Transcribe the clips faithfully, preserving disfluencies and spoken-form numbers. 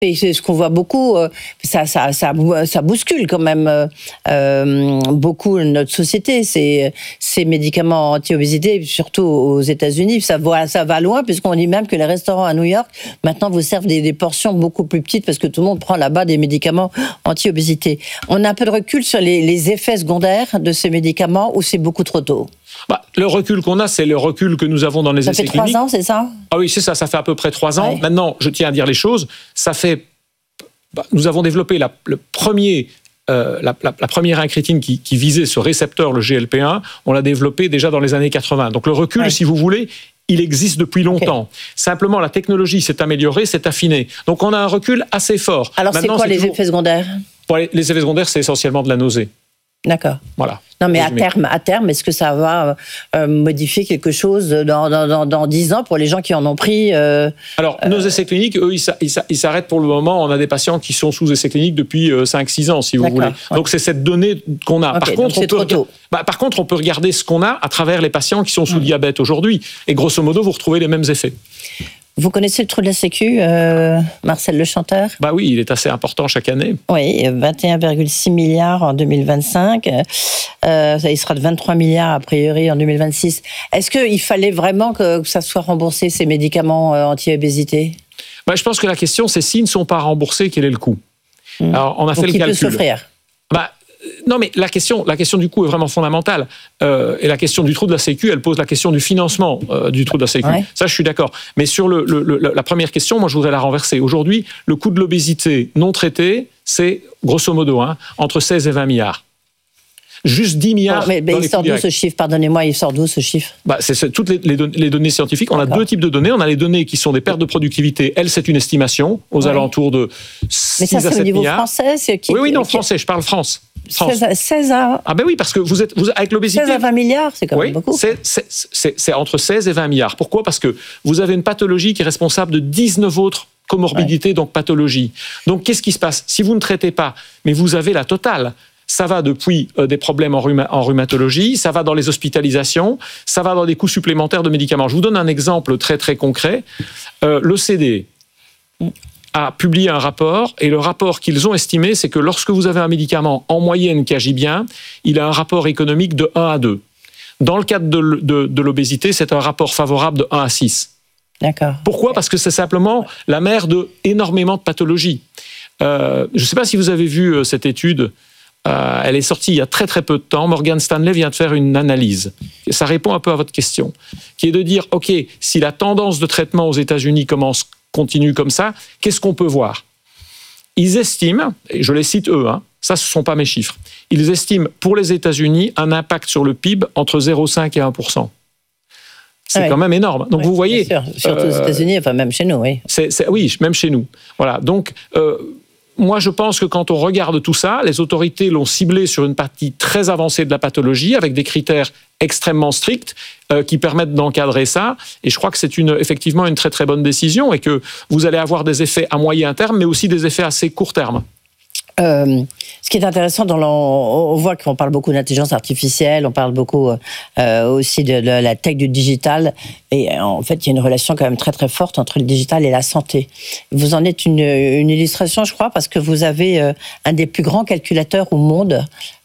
Et c'est ce qu'on voit beaucoup, ça, ça, ça, ça bouscule quand même euh, beaucoup notre société. Ces, ces médicaments anti-obésité, surtout aux États-Unis, ça va, ça va loin, puisqu'on dit même que les restaurants à New York maintenant vous servent des, des portions beaucoup plus petites parce que tout le monde prend là-bas des médicaments anti-obésité. On a un peu de recul sur les, les effets secondaires de ces médicaments ou c'est beaucoup trop tôt? Bah, le recul qu'on a, c'est le recul que nous avons dans les ça essais cliniques. cliniques. Ça fait trois ans, c'est ça? Ah oui, c'est ça, ça fait à peu près trois ans. Ouais. Maintenant, je tiens à dire les choses, ça fait... Bah, nous avons développé la, le premier, euh, la, la, la première incrétine qui, qui visait ce récepteur, le G L P un, on l'a développé déjà dans les années quatre-vingts. Donc le recul, ouais. si vous voulez, il existe depuis longtemps. Okay. Simplement, la technologie s'est améliorée, s'est affinée. Donc on a un recul assez fort. Alors Maintenant, c'est quoi c'est les toujours... effets secondaires? Bon, les, les effets secondaires, c'est essentiellement de la nausée. D'accord. Voilà. Non, mais à terme, à terme, est-ce que ça va euh, modifier quelque chose dans, dans, dans dix ans pour les gens qui en ont pris euh, Alors, euh... nos essais cliniques, eux, ils s'arrêtent pour le moment. On a des patients qui sont sous essais cliniques depuis cinq six ans, si vous voulez. Ouais. Donc, c'est cette donnée qu'on a. Okay, par, contre, on peut rega... bah, par contre, on peut regarder ce qu'on a à travers les patients qui sont sous mmh. diabète aujourd'hui. Et grosso modo, vous retrouvez les mêmes effets. Vous connaissez le trou de la Sécu, euh, Marcel le chanteur? Bah oui, il est assez important chaque année. Oui, vingt et un virgule six milliards en deux mille vingt-cinq. Euh, il sera de vingt-trois milliards a priori en deux mille vingt-six. Est-ce qu'il fallait vraiment que, que ça soit remboursé, ces médicaments euh, anti-obésité? Bah, je pense que la question, c'est s'ils ne sont pas remboursés, quel est le coût? mmh. Alors, on a Donc, fait le calcul. Qui peut s'offrir? Bah, Non, mais la question, la question du coût est vraiment fondamentale. Euh, et la question du trou de la Sécu, elle pose la question du financement euh, du trou de la Sécu. Ouais. Ça, je suis d'accord. Mais sur le, le, le, la première question, moi, je voudrais la renverser. Aujourd'hui, le coût de l'obésité non traitée, c'est grosso modo hein, entre seize et vingt milliards. Juste dix milliards. Oh, mais mais il sort d'où ce chiffre? Pardonnez-moi, il sort d'où ce chiffre? bah, C'est, c'est toutes les, les, don- les données scientifiques. On a deux types de données. On a les données qui sont des pertes de productivité. Elle, c'est une estimation aux ouais. alentours de six mais ça, à sept milliards. Mais ça, c'est au niveau français c'est qui, Oui, oui, non, qui... français. Je parle France. seize à, seize à... Ah ben oui, parce que vous êtes, vous, avec l'obésité... seize à vingt milliards, c'est quand même oui, beaucoup. C'est, c'est, c'est, c'est entre seize et vingt milliards. Pourquoi? Parce que vous avez une pathologie qui est responsable de dix-neuf autres comorbidités, ouais. donc pathologies. Donc qu'est-ce qui se passe? Si vous ne traitez pas, mais vous avez la totale... Ça va depuis euh, des problèmes en, rhuma- en rhumatologie, ça va dans les hospitalisations, ça va dans des coûts supplémentaires de médicaments. Je vous donne un exemple très très concret. Euh, L'O C D a publié un rapport, et le rapport qu'ils ont estimé, c'est que lorsque vous avez un médicament en moyenne qui agit bien, il a un rapport économique de un à deux. Dans le cadre de, de, de l'obésité, c'est un rapport favorable de un à six. D'accord. Pourquoi? Parce que c'est simplement la mère de énormément de pathologies. Euh, je ne sais pas si vous avez vu euh, cette étude. Euh, elle est sortie il y a très très peu de temps. Morgan Stanley vient de faire une analyse. Et ça répond un peu à votre question, qui est de dire, OK, si la tendance de traitement aux États-Unis commence, continue comme ça, qu'est-ce qu'on peut voir? Ils estiment, et je les cite eux, hein, ça ce ne sont pas mes chiffres, ils estiment pour les États-Unis un impact sur le P I B entre zéro virgule cinq et un pour cent. C'est ah oui. quand même énorme. Donc oui, vous voyez... Bien sûr. Surtout euh, aux États-Unis, enfin même chez nous, oui. C'est, c'est, oui, même chez nous. Voilà, donc... Euh, Moi, je pense que quand on regarde tout ça, les autorités l'ont ciblé sur une partie très avancée de la pathologie, avec des critères extrêmement stricts euh, qui permettent d'encadrer ça. Et je crois que c'est une, effectivement une très très bonne décision et que vous allez avoir des effets à moyen terme, mais aussi des effets assez court terme. Euh, ce qui est intéressant, dans on voit qu'on parle beaucoup d'intelligence artificielle, on parle beaucoup euh, aussi de, de la tech du digital, et en fait, il y a une relation quand même très très forte entre le digital et la santé. Vous en êtes une, une illustration, je crois, parce que vous avez euh, un des plus grands calculateurs au monde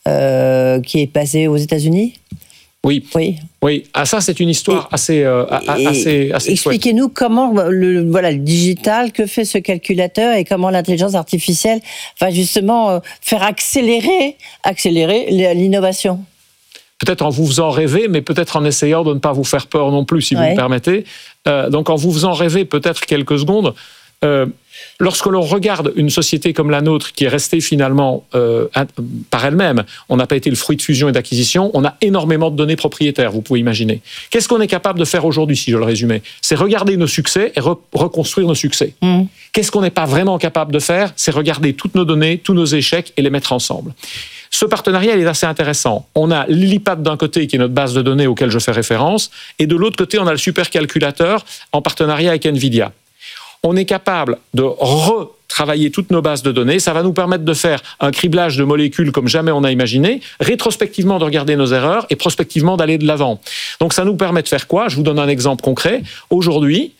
euh, qui est basé aux États-Unis. Oui, oui, oui. Ah, ça, c'est une histoire et, assez, euh, et, assez, assez expliquez-nous comment le, voilà, le digital, que fait ce calculateur et comment l'intelligence artificielle va justement euh, faire accélérer, accélérer l'innovation. Peut-être en vous faisant rêver, mais peut-être en essayant de ne pas vous faire peur non plus, si ouais. vous me permettez. Euh, donc, en vous faisant rêver peut-être quelques secondes, euh, lorsque l'on regarde une société comme la nôtre qui est restée finalement euh, par elle-même, on n'a pas été le fruit de fusion et d'acquisition, on a énormément de données propriétaires, vous pouvez imaginer. Qu'est-ce qu'on est capable de faire aujourd'hui, si je le résumais? C'est regarder nos succès et re- reconstruire nos succès. Mmh. Qu'est-ce qu'on n'est pas vraiment capable de faire? C'est regarder toutes nos données, tous nos échecs et les mettre ensemble. Ce partenariat, il est assez intéressant. On a Lilipad d'un côté, qui est notre base de données auquel je fais référence, et de l'autre côté, on a le supercalculateur en partenariat avec NVIDIA. On est capable de retravailler toutes nos bases de données. Ça va nous permettre de faire un criblage de molécules comme jamais on a imaginé, rétrospectivement de regarder nos erreurs et prospectivement d'aller de l'avant. Donc ça nous permet de faire quoi? Je vous donne un exemple concret. Aujourd'hui,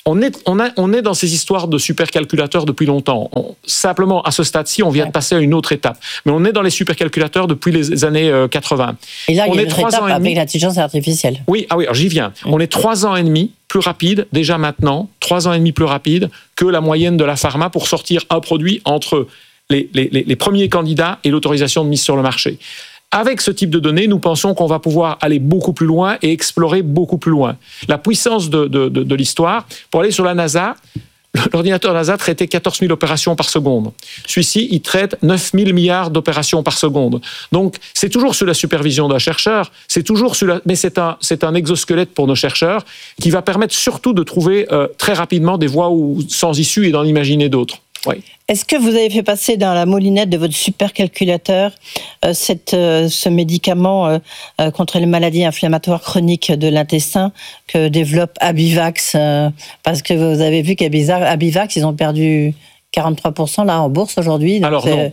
On est, on, a, on est dans ces histoires de supercalculateurs depuis longtemps. On, simplement, à ce stade-ci, on vient de passer à une autre étape. Mais on est dans les supercalculateurs depuis les années euh, quatre-vingts. Et là, on il y a est une trois étape ans et demi. avec l'intelligence artificielle. Oui, ah oui, alors j'y viens. Mmh. On est trois ans et demi plus rapide, déjà maintenant, trois ans et demi plus rapide que la moyenne de la pharma pour sortir un produit entre les, les, les, les premiers candidats et l'autorisation de mise sur le marché. Avec ce type de données, nous pensons qu'on va pouvoir aller beaucoup plus loin et explorer beaucoup plus loin. La puissance de, de, de, de l'histoire, pour aller sur la NASA, l'ordinateur NASA traitait quatorze mille opérations par seconde. Celui-ci, il traite neuf mille milliards d'opérations par seconde. Donc, c'est toujours sous la supervision d'un chercheur, c'est toujours sous la... mais c'est un, c'est un exosquelette pour nos chercheurs qui va permettre surtout de trouver euh, très rapidement des voies où, sans issue et d'en imaginer d'autres. Oui. Est-ce que vous avez fait passer dans la moulinette de votre supercalculateur euh, cette, euh, ce médicament euh, euh, contre les maladies inflammatoires chroniques de l'intestin que développe Abivax euh, parce que vous avez vu qu'Abivax, ils ont perdu quarante-trois pour cent là en bourse aujourd'hui. Alors non.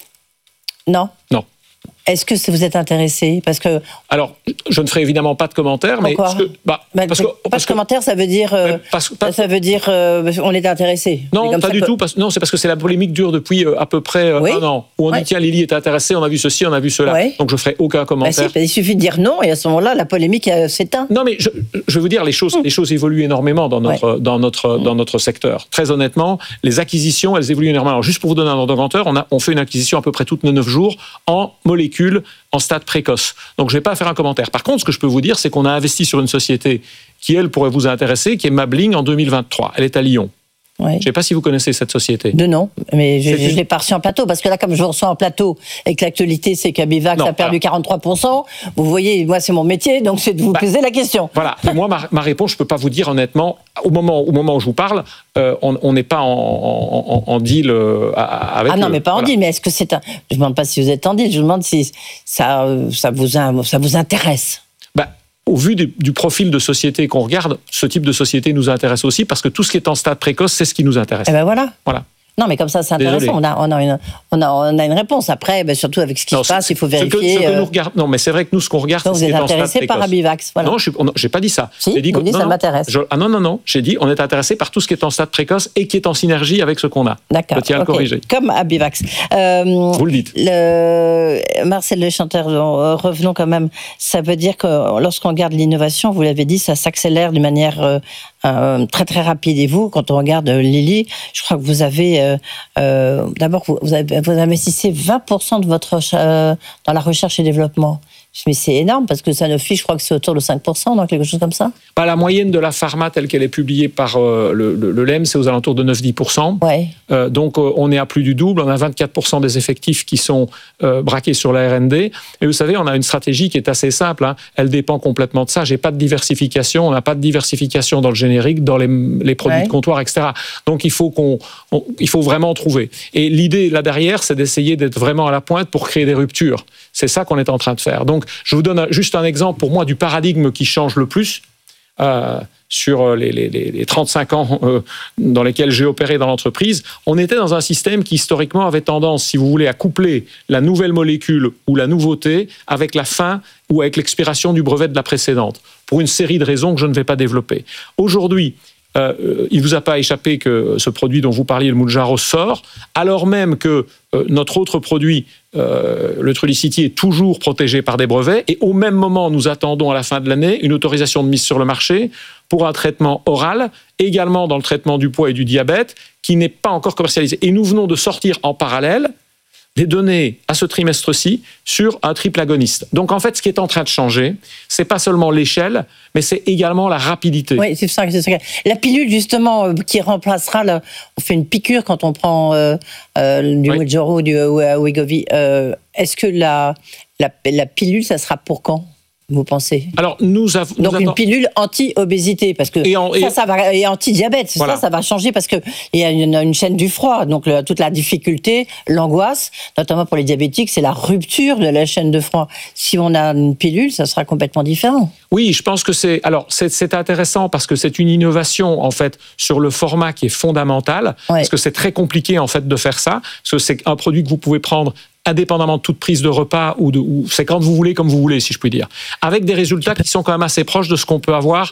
Non. Non. Est-ce que vous êtes intéressé? Parce que alors, je ne ferai évidemment pas de commentaires, mais parce que, bah, bah, parce que, pas parce de que, commentaires, ça veut dire, euh, parce, parce, ça veut dire, euh, on est intéressé. Non, comme pas ça du que... tout. Parce, non, c'est parce que c'est la polémique dure depuis euh, à peu près euh, oui. un an, où on ouais. dit tiens, Lily est intéressée, on a vu ceci, on a vu cela. Ouais. Donc je ferai aucun commentaire. Bah si, il suffit de dire non, et à ce moment-là, la polémique euh, s'éteint. Non, mais je, je veux vous dire, les choses, mmh. les choses évoluent énormément dans notre, ouais. dans notre, mmh. dans notre secteur. Très honnêtement, les acquisitions, elles évoluent énormément. Alors, juste pour vous donner un ordre de grandeur, on a, on fait une acquisition à peu près toutes les neuf jours en molécules en stade précoce. Donc, je ne vais pas faire un commentaire. Par contre, ce que je peux vous dire, c'est qu'on a investi sur une société qui, elle, pourrait vous intéresser, qui est Mabling en deux mille vingt-trois. Elle est à Lyon. Ouais. Je ne sais pas si vous connaissez cette société. De nom, mais je ne l'ai pas reçu en plateau, parce que là, comme je vous reçois en plateau, et que l'actualité, c'est qu'Abivax a perdu alors, quarante-trois pour cent, vous voyez, moi, c'est mon métier, donc c'est de vous bah, poser la question. Voilà, et moi, ma, ma réponse, je ne peux pas vous dire honnêtement, au moment, au moment où je vous parle, euh, on n'est pas en, en, en, en deal euh, avec... Ah non, le, mais pas en voilà. deal, mais est-ce que c'est un... Je ne demande pas si vous êtes en deal, je vous demande si ça, ça, vous, ça vous intéresse. Bah, Au vu du, du profil de société qu'on regarde, ce type de société nous intéresse aussi parce que tout ce qui est en stade précoce, c'est ce qui nous intéresse. Eh ben voilà. Voilà. Non, mais comme ça, c'est intéressant. On a, on, a une, on, a, on a une réponse. Après, ben, surtout avec ce qui non, se passe, il faut vérifier. Ce que, ce que euh... nous regarde, non, mais c'est vrai que nous, ce qu'on regarde, donc, c'est ce qui est en stade précoce. Vous êtes intéressé par Abivax, voilà. Non, je n'ai pas dit ça. Si, j'ai dit vous que, dites, non, ça m'intéresse. Je, ah non, non, non. J'ai dit, on est intéressé par tout ce qui est en stade précoce et qui est en synergie avec ce qu'on a. D'accord. Je tiens à okay. le corriger. Comme Abivax. Euh, vous le dites. Le... Marcel Le Chanteur, revenons quand même. Ça veut dire que lorsqu'on regarde l'innovation, vous l'avez dit, ça s'accélère d'une manière euh, euh, très, très rapide. Et vous, quand on regarde Lilly, je crois que vous avez... Euh, euh, d'abord, vous Vous, avez, vous investissez vingt pour cent de votre euh, dans la recherche et développement. Mais c'est énorme parce que Sanofi, je crois que c'est autour de cinq pour cent, donc quelque chose comme ça. Bah, la moyenne de la pharma telle qu'elle est publiée par euh, le, le, le L E M, c'est aux alentours de neuf à dix pour cent. Ouais. Euh, donc euh, on est à plus du double. On a vingt-quatre pour cent des effectifs qui sont euh, braqués sur la R and D. Et vous savez, on a une stratégie qui est assez simple. Hein. Elle dépend complètement de ça. J'ai pas de diversification. On n'a pas de diversification dans le générique, dans les, les produits ouais. de comptoir, et cetera. Donc il faut qu'on, on, il faut vraiment trouver. Et l'idée là derrière, c'est d'essayer d'être vraiment à la pointe pour créer des ruptures. C'est ça qu'on est en train de faire. Donc, je vous donne juste un exemple, pour moi, du paradigme qui change le plus euh, sur les, les, les trente-cinq ans euh, dans lesquels j'ai opéré dans l'entreprise. On était dans un système qui, historiquement, avait tendance, si vous voulez, à coupler la nouvelle molécule ou la nouveauté avec la fin ou avec l'expiration du brevet de la précédente, pour une série de raisons que je ne vais pas développer. Aujourd'hui, Euh, il ne vous a pas échappé que ce produit dont vous parliez, le Mounjaro, sort, alors même que euh, notre autre produit, euh, le Trulicity, est toujours protégé par des brevets. Et au même moment, nous attendons à la fin de l'année une autorisation de mise sur le marché pour un traitement oral, également dans le traitement du poids et du diabète, qui n'est pas encore commercialisé. Et nous venons de sortir en parallèle des données à ce trimestre-ci sur un triple agoniste. Donc en fait, ce qui est en train de changer, c'est pas seulement l'échelle, mais c'est également la rapidité. Oui, c'est ça, c'est ça. La pilule justement qui remplacera, le, on fait une piqûre quand on prend euh, euh, du oui. Mounjaro ou du euh, Wegovy. Euh, est-ce que la, la, la pilule, ça sera pour quand ? Vous pensez? Alors, nous avons. Donc, nous une attend... pilule anti-obésité, parce que et en, et... ça, ça va, et anti-diabète, voilà. ça, ça va changer parce qu'il y a une, une chaîne du froid. Donc, le, toute la difficulté, l'angoisse, notamment pour les diabétiques, c'est la rupture de la chaîne de froid. Si on a une pilule, ça sera complètement différent. Oui, je pense que c'est. Alors, c'est, c'est intéressant parce que c'est une innovation, en fait, sur le format qui est fondamentale. Ouais. Parce que c'est très compliqué, en fait, de faire ça. Parce que c'est un produit que vous pouvez prendre indépendamment de toute prise de repas, ou, de, ou c'est quand vous voulez, comme vous voulez, si je puis dire, avec des résultats qui sont quand même assez proches de ce qu'on peut avoir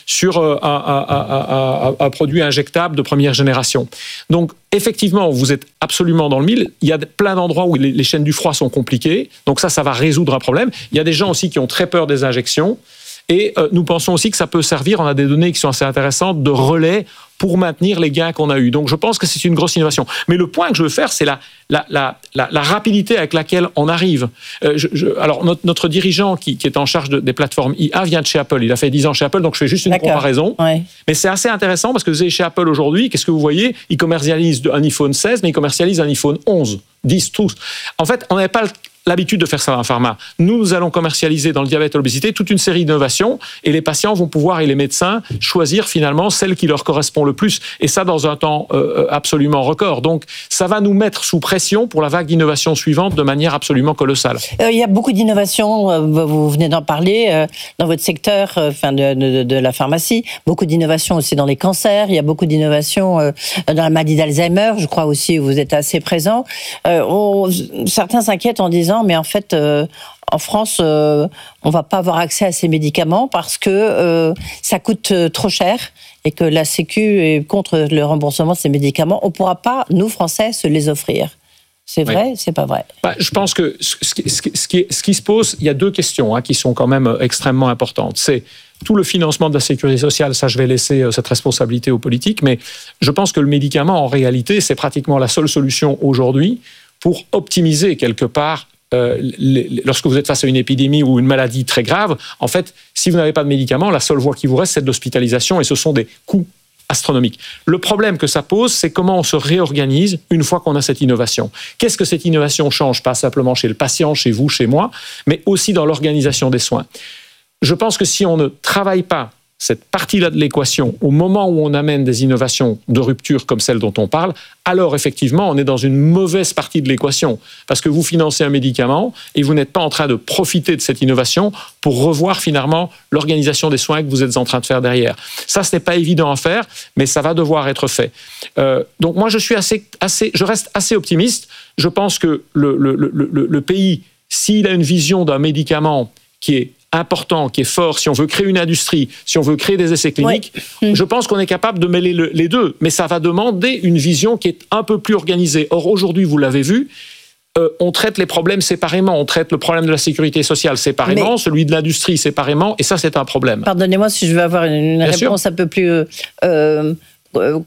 sur un, un, un, un, un produit injectable de première génération. Donc, effectivement, vous êtes absolument dans le mille. Il y a plein d'endroits où les, les chaînes du froid sont compliquées. Donc ça, ça va résoudre un problème. Il y a des gens aussi qui ont très peur des injections. Et euh, nous pensons aussi que ça peut servir, on a des données qui sont assez intéressantes, de relais pour maintenir les gains qu'on a eus. Donc je pense que c'est une grosse innovation. Mais le point que je veux faire, c'est la, la, la, la, la rapidité avec laquelle on arrive. Euh, je, je, alors notre, notre dirigeant qui, qui est en charge de, des plateformes I A vient de chez Apple. Il a fait dix ans chez Apple, donc je fais juste une D'accord. comparaison. Ouais. Mais c'est assez intéressant parce que vous êtes chez Apple aujourd'hui, qu'est-ce que vous voyez ? Ils commercialisent un iPhone seize, mais ils commercialisent un iPhone onze, dix, tous. En fait, on n'avait pas le l'habitude de faire ça dans un pharma. Nous, nous allons commercialiser dans le diabète et l'obésité toute une série d'innovations et les patients vont pouvoir, et les médecins, choisir finalement celle qui leur correspond le plus. Et ça, dans un temps euh, absolument record. Donc, ça va nous mettre sous pression pour la vague d'innovation suivante de manière absolument colossale. Euh, il y a beaucoup d'innovations, euh, vous venez d'en parler, euh, dans votre secteur euh, enfin de, de, de la pharmacie. Beaucoup d'innovations aussi dans les cancers. Il y a beaucoup d'innovations euh, dans la maladie d'Alzheimer. Je crois aussi que vous êtes assez présent. Euh, on, certains s'inquiètent en disant mais en fait, euh, en France, euh, on ne va pas avoir accès à ces médicaments parce que euh, ça coûte trop cher et que la Sécu est contre le remboursement de ces médicaments. On ne pourra pas, nous, Français, se les offrir. C'est vrai, oui. C'est pas vrai. Bah, je pense que ce qui, ce, qui, ce, qui, ce qui se pose, il y a deux questions hein, qui sont quand même extrêmement importantes. C'est tout le financement de la sécurité sociale, ça je vais laisser cette responsabilité aux politiques, mais je pense que le médicament, en réalité, c'est pratiquement la seule solution aujourd'hui pour optimiser quelque part Euh, les, lorsque vous êtes face à une épidémie ou une maladie très grave, en fait, si vous n'avez pas de médicaments, la seule voie qui vous reste, c'est de l'hospitalisation et ce sont des coûts astronomiques. Le problème que ça pose, c'est comment on se réorganise une fois qu'on a cette innovation. Qu'est-ce que cette innovation change, pas simplement chez le patient, chez vous, chez moi, mais aussi dans l'organisation des soins. Je pense que si on ne travaille pas cette partie-là de l'équation, au moment où on amène des innovations de rupture comme celle dont on parle, alors effectivement, on est dans une mauvaise partie de l'équation. Parce que vous financez un médicament et vous n'êtes pas en train de profiter de cette innovation pour revoir finalement l'organisation des soins que vous êtes en train de faire derrière. Ça, ce n'est pas évident à faire, mais ça va devoir être fait. Euh, donc moi, je suis assez, assez, je reste assez optimiste. Je pense que le, le, le, le, le pays, s'il a une vision d'un médicament qui est important, qui est fort, si on veut créer une industrie, si on veut créer des essais cliniques, oui. Je pense qu'on est capable de mêler le, les deux. Mais ça va demander une vision qui est un peu plus organisée. Or, aujourd'hui, vous l'avez vu, euh, on traite les problèmes séparément. On traite le problème de la sécurité sociale séparément, mais celui de l'industrie séparément, et ça, c'est un problème. Pardonnez-moi si je veux avoir une, une réponse sûr. un peu plus... Euh, euh,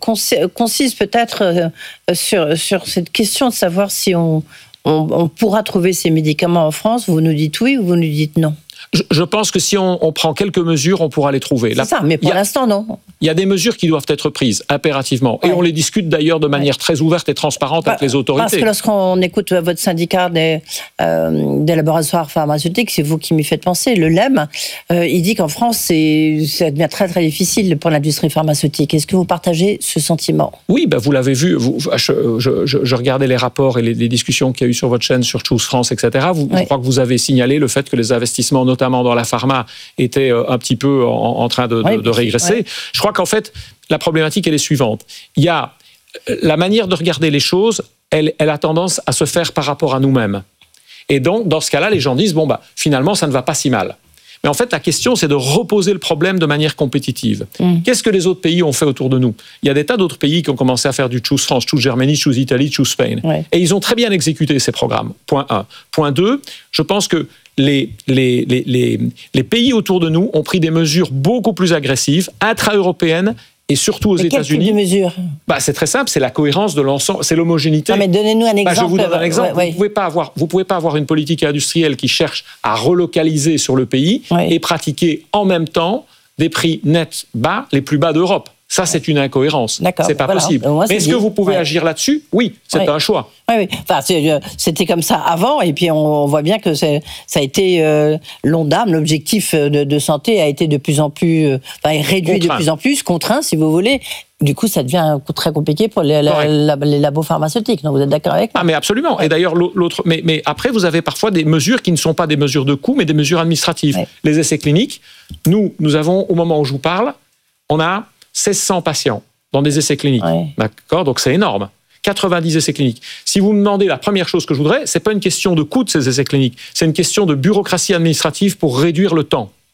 concise peut-être euh, sur, sur cette question de savoir si on, on, on pourra trouver ces médicaments en France. Vous nous dites oui ou vous nous dites non ? Je, je pense que si on, on prend quelques mesures, on pourra les trouver. C'est La, ça, mais pour a, l'instant, non. Il y a des mesures qui doivent être prises, impérativement. Ouais. Et on les discute d'ailleurs de manière ouais. très ouverte et transparente bah, avec les autorités. Parce que lorsqu'on écoute votre syndicat des, euh, des laboratoires pharmaceutiques, c'est vous qui m'y faites penser, le L E M, euh, il dit qu'en France, c'est, ça devient très très difficile pour l'industrie pharmaceutique. Est-ce que vous partagez ce sentiment ? Oui, bah vous l'avez vu. Vous, je, je, je, je regardais les rapports et les, les discussions qu'il y a eu sur votre chaîne, sur Choose France, et cetera. Vous, ouais. Je crois que vous avez signalé le fait que les investissements, notamment dans la pharma, étaient un petit peu en, en train de, oui, de, de régresser. Ouais. Je crois qu'en fait, la problématique, elle est suivante. Il y a la manière de regarder les choses, elle, elle a tendance à se faire par rapport à nous-mêmes. Et donc, dans ce cas-là, les gens disent, bon, bah, finalement, ça ne va pas si mal. Mais en fait, la question, c'est de reposer le problème de manière compétitive. Mmh. Qu'est-ce que les autres pays ont fait autour de nous ? Il y a des tas d'autres pays qui ont commencé à faire du Choose France, Choose Germany, Choose Italy, Choose Spain. Ouais. Et ils ont très bien exécuté ces programmes. Point un. Point deux, je pense que les, les, les, les, les pays autour de nous ont pris des mesures beaucoup plus agressives, intra-européennes, et surtout aux mais États-Unis. Quel type de mesures ? Bah, c'est très simple, c'est la cohérence de l'ensemble, c'est l'homogénéité. Non, mais donnez-nous un exemple. Bah, je vous donne un exemple. Ouais, ouais. Vous pouvez pas avoir, vous pouvez pas avoir une politique industrielle qui cherche à relocaliser sur le pays ouais. et pratiquer en même temps des prix nets bas, les plus bas d'Europe. Ça, c'est une incohérence. D'accord, c'est pas voilà. possible. Moi, mais est-ce dit. que vous pouvez ouais. agir là-dessus ? Oui, c'est ouais. un choix. Oui, oui. Enfin, c'était comme ça avant, et puis on voit bien que c'est, ça a été euh, l'Ondam, l'objectif de, de santé a été de plus en plus, euh, enfin, réduit contraint. de plus en plus, contraint, si vous voulez. Du coup, ça devient très compliqué pour les, la, la, les labos pharmaceutiques. Donc, vous êtes d'accord avec moi ? Ah, mais absolument. Ouais. Et d'ailleurs, l'autre, mais, mais après, vous avez parfois des mesures qui ne sont pas des mesures de coût, mais des mesures administratives. Ouais. Les essais cliniques, nous, nous avons, au moment où je vous parle, on a seize cents patients dans des essais cliniques. Ouais. D'accord ? Donc, c'est énorme. quatre-vingt-dix essais cliniques. Si vous me demandez la première chose que je voudrais, c'est pas une question de coût de ces essais cliniques, c'est une question de bureaucratie administrative pour réduire le temps.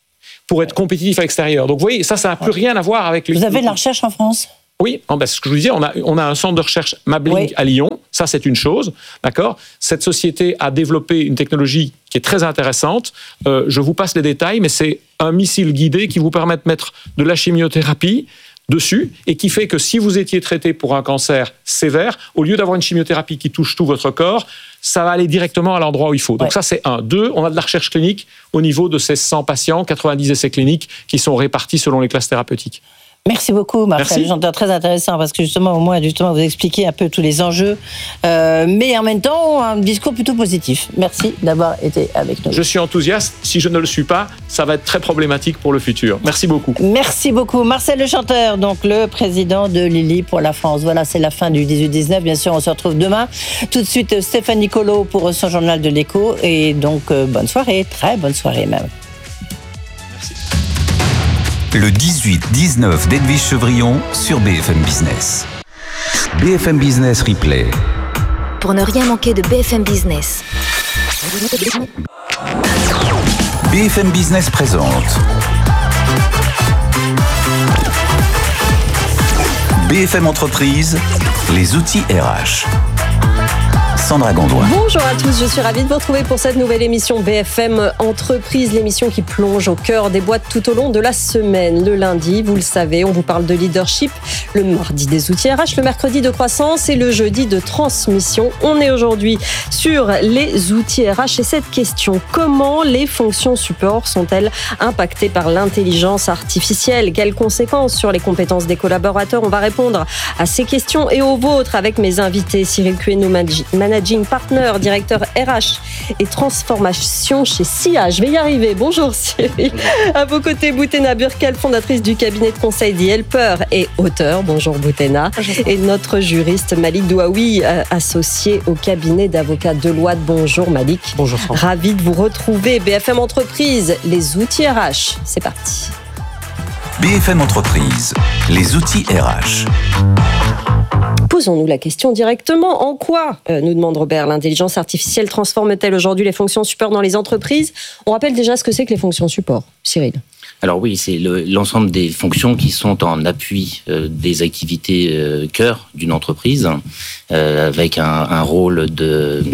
pour être compétitif à l'extérieur. Donc vous voyez, ça, ça n'a plus rien à voir avec les... Vous avez de la recherche en France ? Oui, ben, c'est ce que je vous disais, on a, on a un centre de recherche Mablink oui. à Lyon, ça c'est une chose, d'accord ? Cette société a développé une technologie qui est très intéressante, euh, je vous passe les détails, mais c'est un missile guidé qui vous permet de mettre de la chimiothérapie dessus et qui fait que si vous étiez traité pour un cancer sévère, au lieu d'avoir une chimiothérapie qui touche tout votre corps, ça va aller directement à l'endroit où il faut. Donc ouais. ça, c'est un. Deux, on a de la recherche clinique au niveau de ces cent patients, quatre-vingt-dix essais cliniques qui sont répartis selon les classes thérapeutiques. Merci beaucoup, Marcel. J'entends très intéressant parce que justement, au moins, justement, vous expliquez un peu tous les enjeux, euh, mais en même temps, un discours plutôt positif. Merci d'avoir été avec nous. Je suis enthousiaste. Si je ne le suis pas, ça va être très problématique pour le futur. Merci beaucoup. Merci beaucoup. Marcel Le Chanteur, donc le président de Lilly pour la France. Voilà, c'est la fin du dix-huit dix-neuf. Bien sûr, on se retrouve demain. Tout de suite, Stéphanie Colo pour son journal de l'écho. Et donc, euh, bonne soirée. Très bonne soirée même. Merci. Le dix-huit dix-neuf d'Edwige Chevrillon sur B F M Business. B F M Business Replay. Pour ne rien manquer de B F M Business. B F M Business présente B F M Entreprise, les outils R H. Sandra Gondouin. Bonjour à tous, je suis ravie de vous retrouver pour cette nouvelle émission B F M Entreprise, l'émission qui plonge au cœur des boîtes tout au long de la semaine. Le lundi, vous le savez, on vous parle de leadership, le mardi des outils R H, le mercredi de croissance et le jeudi de transmission. On est aujourd'hui sur les outils R H et cette question, comment les fonctions support sont-elles impactées par l'intelligence artificielle ? Quelles conséquences sur les compétences des collaborateurs ? On va répondre à ces questions et aux vôtres avec mes invités. Cyril Cueno, Managing Partner, directeur R H et transformation chez S I A. Je vais y arriver. Bonjour Cyril. Bonjour. À vos côtés, Boutena Burkel, fondatrice du cabinet de conseil The Helper et auteur. Bonjour Boutena. Bonjour. Et notre juriste Malik Douaoui, associé au cabinet d'avocats Deloitte. Bonjour Malik. Bonjour. Ravi de vous retrouver. B F M Entreprise, les outils R H. C'est parti. B F M Entreprise, les outils R H. Posons-nous la question directement. En quoi, euh, nous demande Robert, l'intelligence artificielle transforme-t-elle aujourd'hui les fonctions support dans les entreprises ? On rappelle déjà ce que c'est que les fonctions support. Cyril. Alors oui, c'est le, l'ensemble des fonctions qui sont en appui euh, des activités euh, cœur d'une entreprise, euh, avec un, un rôle de,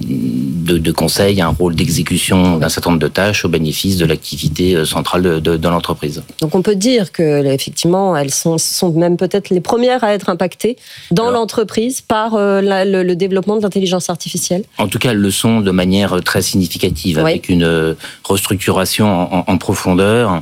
de, de conseil, un rôle d'exécution d'un certain nombre de tâches au bénéfice de l'activité centrale de, de, de l'entreprise. Donc on peut dire que effectivement, elles sont, sont même peut-être les premières à être impactées dans Alors, l'entreprise par euh, la, le, le développement de l'intelligence artificielle. En tout cas, elles le sont de manière très significative, oui. avec une restructuration en, en, en profondeur.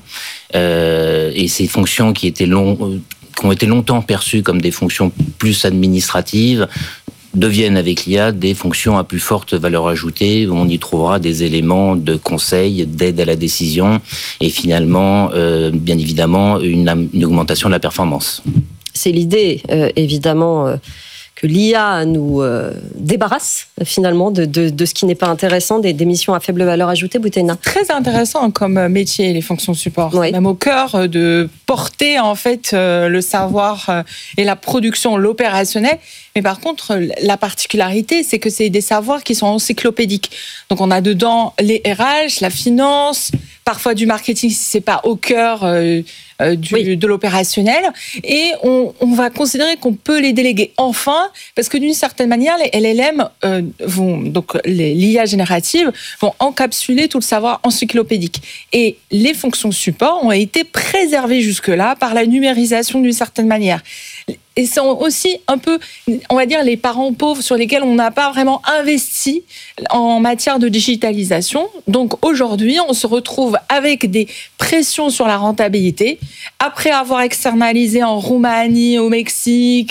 Euh, et ces fonctions qui étaient long, qui ont été longtemps perçues comme des fonctions plus administratives deviennent avec l'I A des fonctions à plus forte valeur ajoutée où on y trouvera des éléments de conseil, d'aide à la décision et finalement, euh, bien évidemment, une, une augmentation de la performance. C'est l'idée, euh, évidemment, euh, que l'I A nous euh, débarrasse finalement de, de, de ce qui n'est pas intéressant, des, des missions à faible valeur ajoutée. Boutena. Très intéressant comme métier, les fonctions support. Oui. Même au cœur de porter en fait le savoir et la production, l'opérationnel. Mais par contre, la particularité, c'est que c'est des savoirs qui sont encyclopédiques. Donc on a dedans les R H, la finance, parfois du marketing si c'est pas au cœur euh, euh, du, oui. de l'opérationnel. Et on, on va considérer qu'on peut les déléguer. Enfin, parce que d'une certaine manière, les L L M euh, vont, donc les, l'I A générative, vont encapsuler tout le savoir encyclopédique. Et les fonctions support ont été préservées jusque-là par la numérisation d'une certaine manière. Et sont aussi un peu, on va dire, les parents pauvres sur lesquels on n'a pas vraiment investi en matière de digitalisation. Donc aujourd'hui, on se retrouve avec des pressions sur la rentabilité. Après avoir externalisé en Roumanie, au Mexique,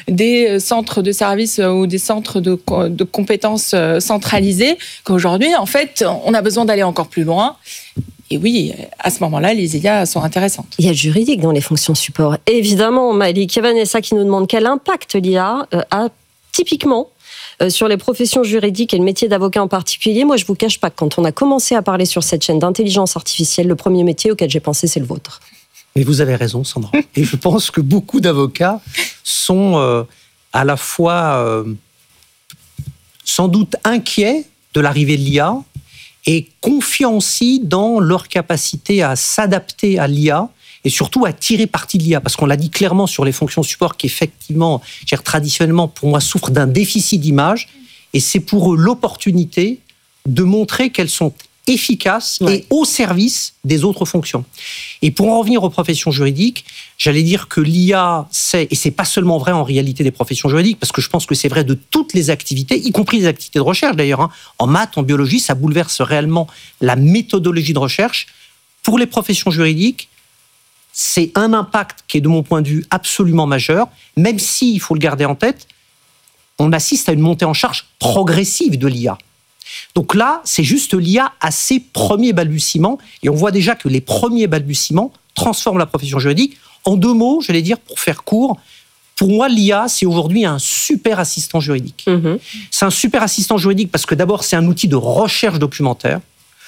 des centres de services ou des centres de, de compétences centralisés, qu'aujourd'hui, en fait, on a besoin d'aller encore plus loin. Et oui, à ce moment-là, les I A sont intéressantes. Il y a le juridique dans les fonctions support. Évidemment, Malik, il y a Vanessa qui nous demande quel impact l'I A a typiquement sur les professions juridiques et le métier d'avocat en particulier. Moi, je ne vous cache pas que quand on a commencé à parler sur cette chaîne d'intelligence artificielle, le premier métier auquel j'ai pensé, c'est le vôtre. Mais vous avez raison, Sandra. Et je pense que beaucoup d'avocats sont euh, à la fois euh, sans doute inquiets de l'arrivée de l'I A et confiants aussi dans leur capacité à s'adapter à l'I A et surtout à tirer parti de l'I A. Parce qu'on l'a dit clairement sur les fonctions support qui, effectivement, traditionnellement, pour moi, souffrent d'un déficit d'image. Et c'est pour eux l'opportunité de montrer qu'elles sont efficaces ouais. et au service des autres fonctions. Et pour en revenir aux professions juridiques, j'allais dire que l'I A, c'est, et c'est pas seulement vrai en réalité des professions juridiques, parce que je pense que c'est vrai de toutes les activités, y compris les activités de recherche d'ailleurs. Hein. En maths, en biologie, ça bouleverse réellement la méthodologie de recherche. Pour les professions juridiques, c'est un impact qui est de mon point de vue absolument majeur, même si, il faut le garder en tête, on assiste à une montée en charge progressive de l'I A. Donc là, c'est juste l'I A à ses premiers balbutiements, et on voit déjà que les premiers balbutiements transforment la profession juridique. En deux mots, je vais dire, pour faire court, pour moi, l'I A, c'est aujourd'hui un super assistant juridique. Mmh. C'est un super assistant juridique parce que d'abord, c'est un outil de recherche documentaire,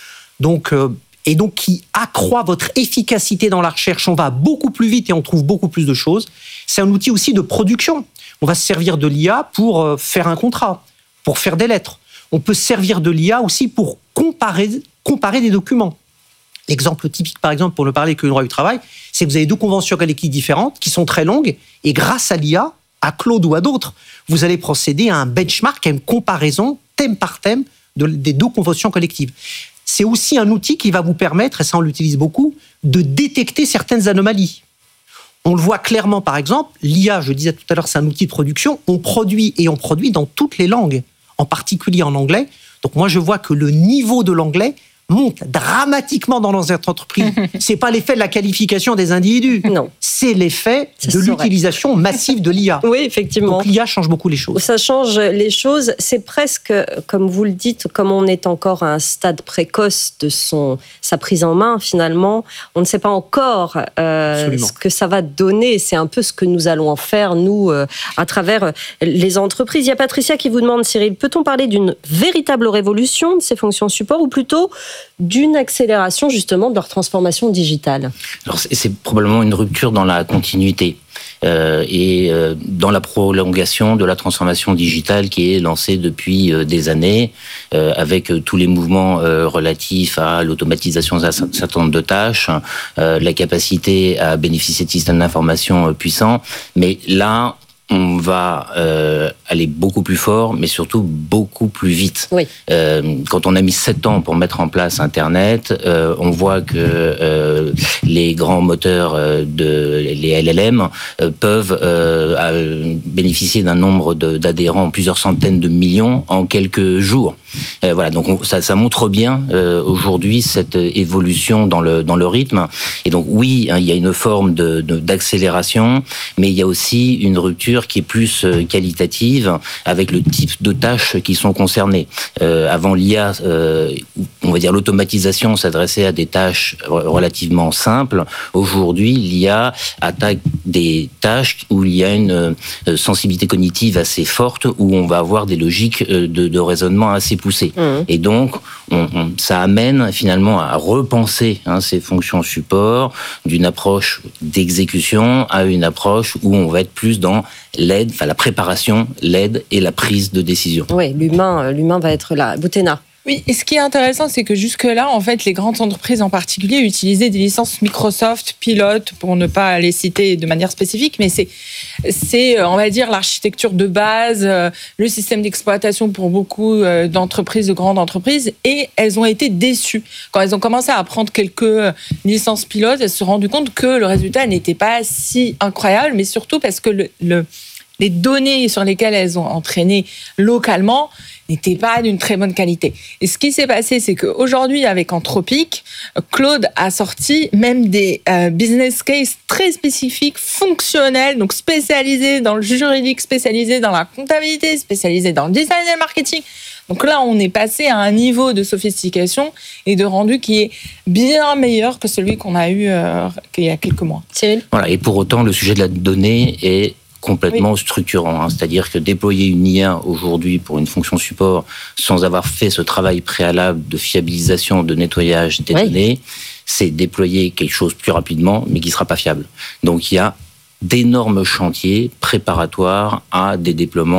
donc, euh, et donc qui accroît votre efficacité dans la recherche. On va beaucoup plus vite et on trouve beaucoup plus de choses. C'est un outil aussi de production. On va se servir de l'I A pour euh, faire un contrat, pour faire des lettres. On peut se servir de l'I A aussi pour comparer, comparer des documents. L'exemple typique, par exemple, pour ne parler que du droit du travail, c'est que vous avez deux conventions collectives différentes qui sont très longues et grâce à l'I A, à Claude ou à d'autres, vous allez procéder à un benchmark, à une comparaison thème par thème de, des deux conventions collectives. C'est aussi un outil qui va vous permettre, et ça on l'utilise beaucoup, de détecter certaines anomalies. On le voit clairement, par exemple, l'I A, je disais tout à l'heure, c'est un outil de production, on produit et on produit dans toutes les langues, en particulier en anglais. Donc moi, je vois que le niveau de l'anglais monte dramatiquement dans nos entreprises. C'est pas l'effet de la qualification des individus. Non. C'est l'effet ça de l'utilisation massive de l'I A. Oui, effectivement. Donc l'I A change beaucoup les choses. Ça change les choses. C'est presque, comme vous le dites, comme on est encore à un stade précoce de son, sa prise en main, finalement, on ne sait pas encore euh, ce que ça va donner. C'est un peu ce que nous allons en faire, nous, euh, à travers les entreprises. Il y a Patricia qui vous demande, Cyril, peut-on parler d'une véritable révolution de ces fonctions support ou plutôt d'une accélération justement de leur transformation digitale? Alors c'est, c'est probablement une rupture dans la continuité euh, et euh, dans la prolongation de la transformation digitale qui est lancée depuis euh, des années euh, avec euh, tous les mouvements euh, relatifs à l'automatisation d'un certain nombre de tâches, euh, la capacité à bénéficier de systèmes d'information euh, puissants. Mais là, on va euh, aller beaucoup plus fort, mais surtout beaucoup plus vite. Oui. Euh, quand on a mis sept ans pour mettre en place Internet, euh, on voit que euh, les grands moteurs euh, de les L L M euh, peuvent euh, bénéficier d'un nombre de, d'adhérents, plusieurs centaines de millions en quelques jours. Euh, voilà, donc on, ça, ça montre bien euh, aujourd'hui cette évolution dans le dans le rythme. Et donc oui, hein, il y a une forme de, de d'accélération, mais il y a aussi une rupture qui est plus qualitative avec le type de tâches qui sont concernées. Euh, avant l'I A, euh, on va dire l'automatisation s'adressait à des tâches relativement simples. Aujourd'hui, l'I A attaque des tâches où il y a une euh, sensibilité cognitive assez forte, où on va avoir des logiques de, de raisonnement assez poussées. Mmh. Et donc, on, on, ça amène finalement à repenser hein, ces fonctions support d'une approche d'exécution à une approche où on va être plus dans l'aide, enfin la préparation, l'aide et la prise de décision. Oui, l'humain, l'humain va être là. Boutena. Oui, et ce qui est intéressant, c'est que jusque-là, en fait, les grandes entreprises en particulier utilisaient des licences Microsoft, Pilote, pour ne pas les citer de manière spécifique, mais c'est, c'est on va dire, l'architecture de base, le système d'exploitation pour beaucoup d'entreprises, de grandes entreprises, et elles ont été déçues. Quand elles ont commencé à prendre quelques licences Pilote, elles se sont rendues compte que le résultat n'était pas si incroyable, mais surtout parce que le, le, les données sur lesquelles elles ont entraîné localement n'était pas d'une très bonne qualité. Et ce qui s'est passé, c'est qu'aujourd'hui, avec Anthropic, Claude a sorti même des euh, business cases très spécifiques, fonctionnels, donc spécialisés dans le juridique, spécialisés dans la comptabilité, spécialisés dans le design et le marketing. Donc là, on est passé à un niveau de sophistication et de rendu qui est bien meilleur que celui qu'on a eu euh, il y a quelques mois. Cyril ? Voilà, et pour autant, le sujet de la donnée est complètement oui. structurant. Hein. C'est-à-dire que déployer une I A aujourd'hui pour une fonction support sans avoir fait ce travail préalable de fiabilisation, de nettoyage des oui. données, c'est déployer quelque chose plus rapidement, mais qui ne sera pas fiable. Donc il y a d'énormes chantiers préparatoires à des déploiements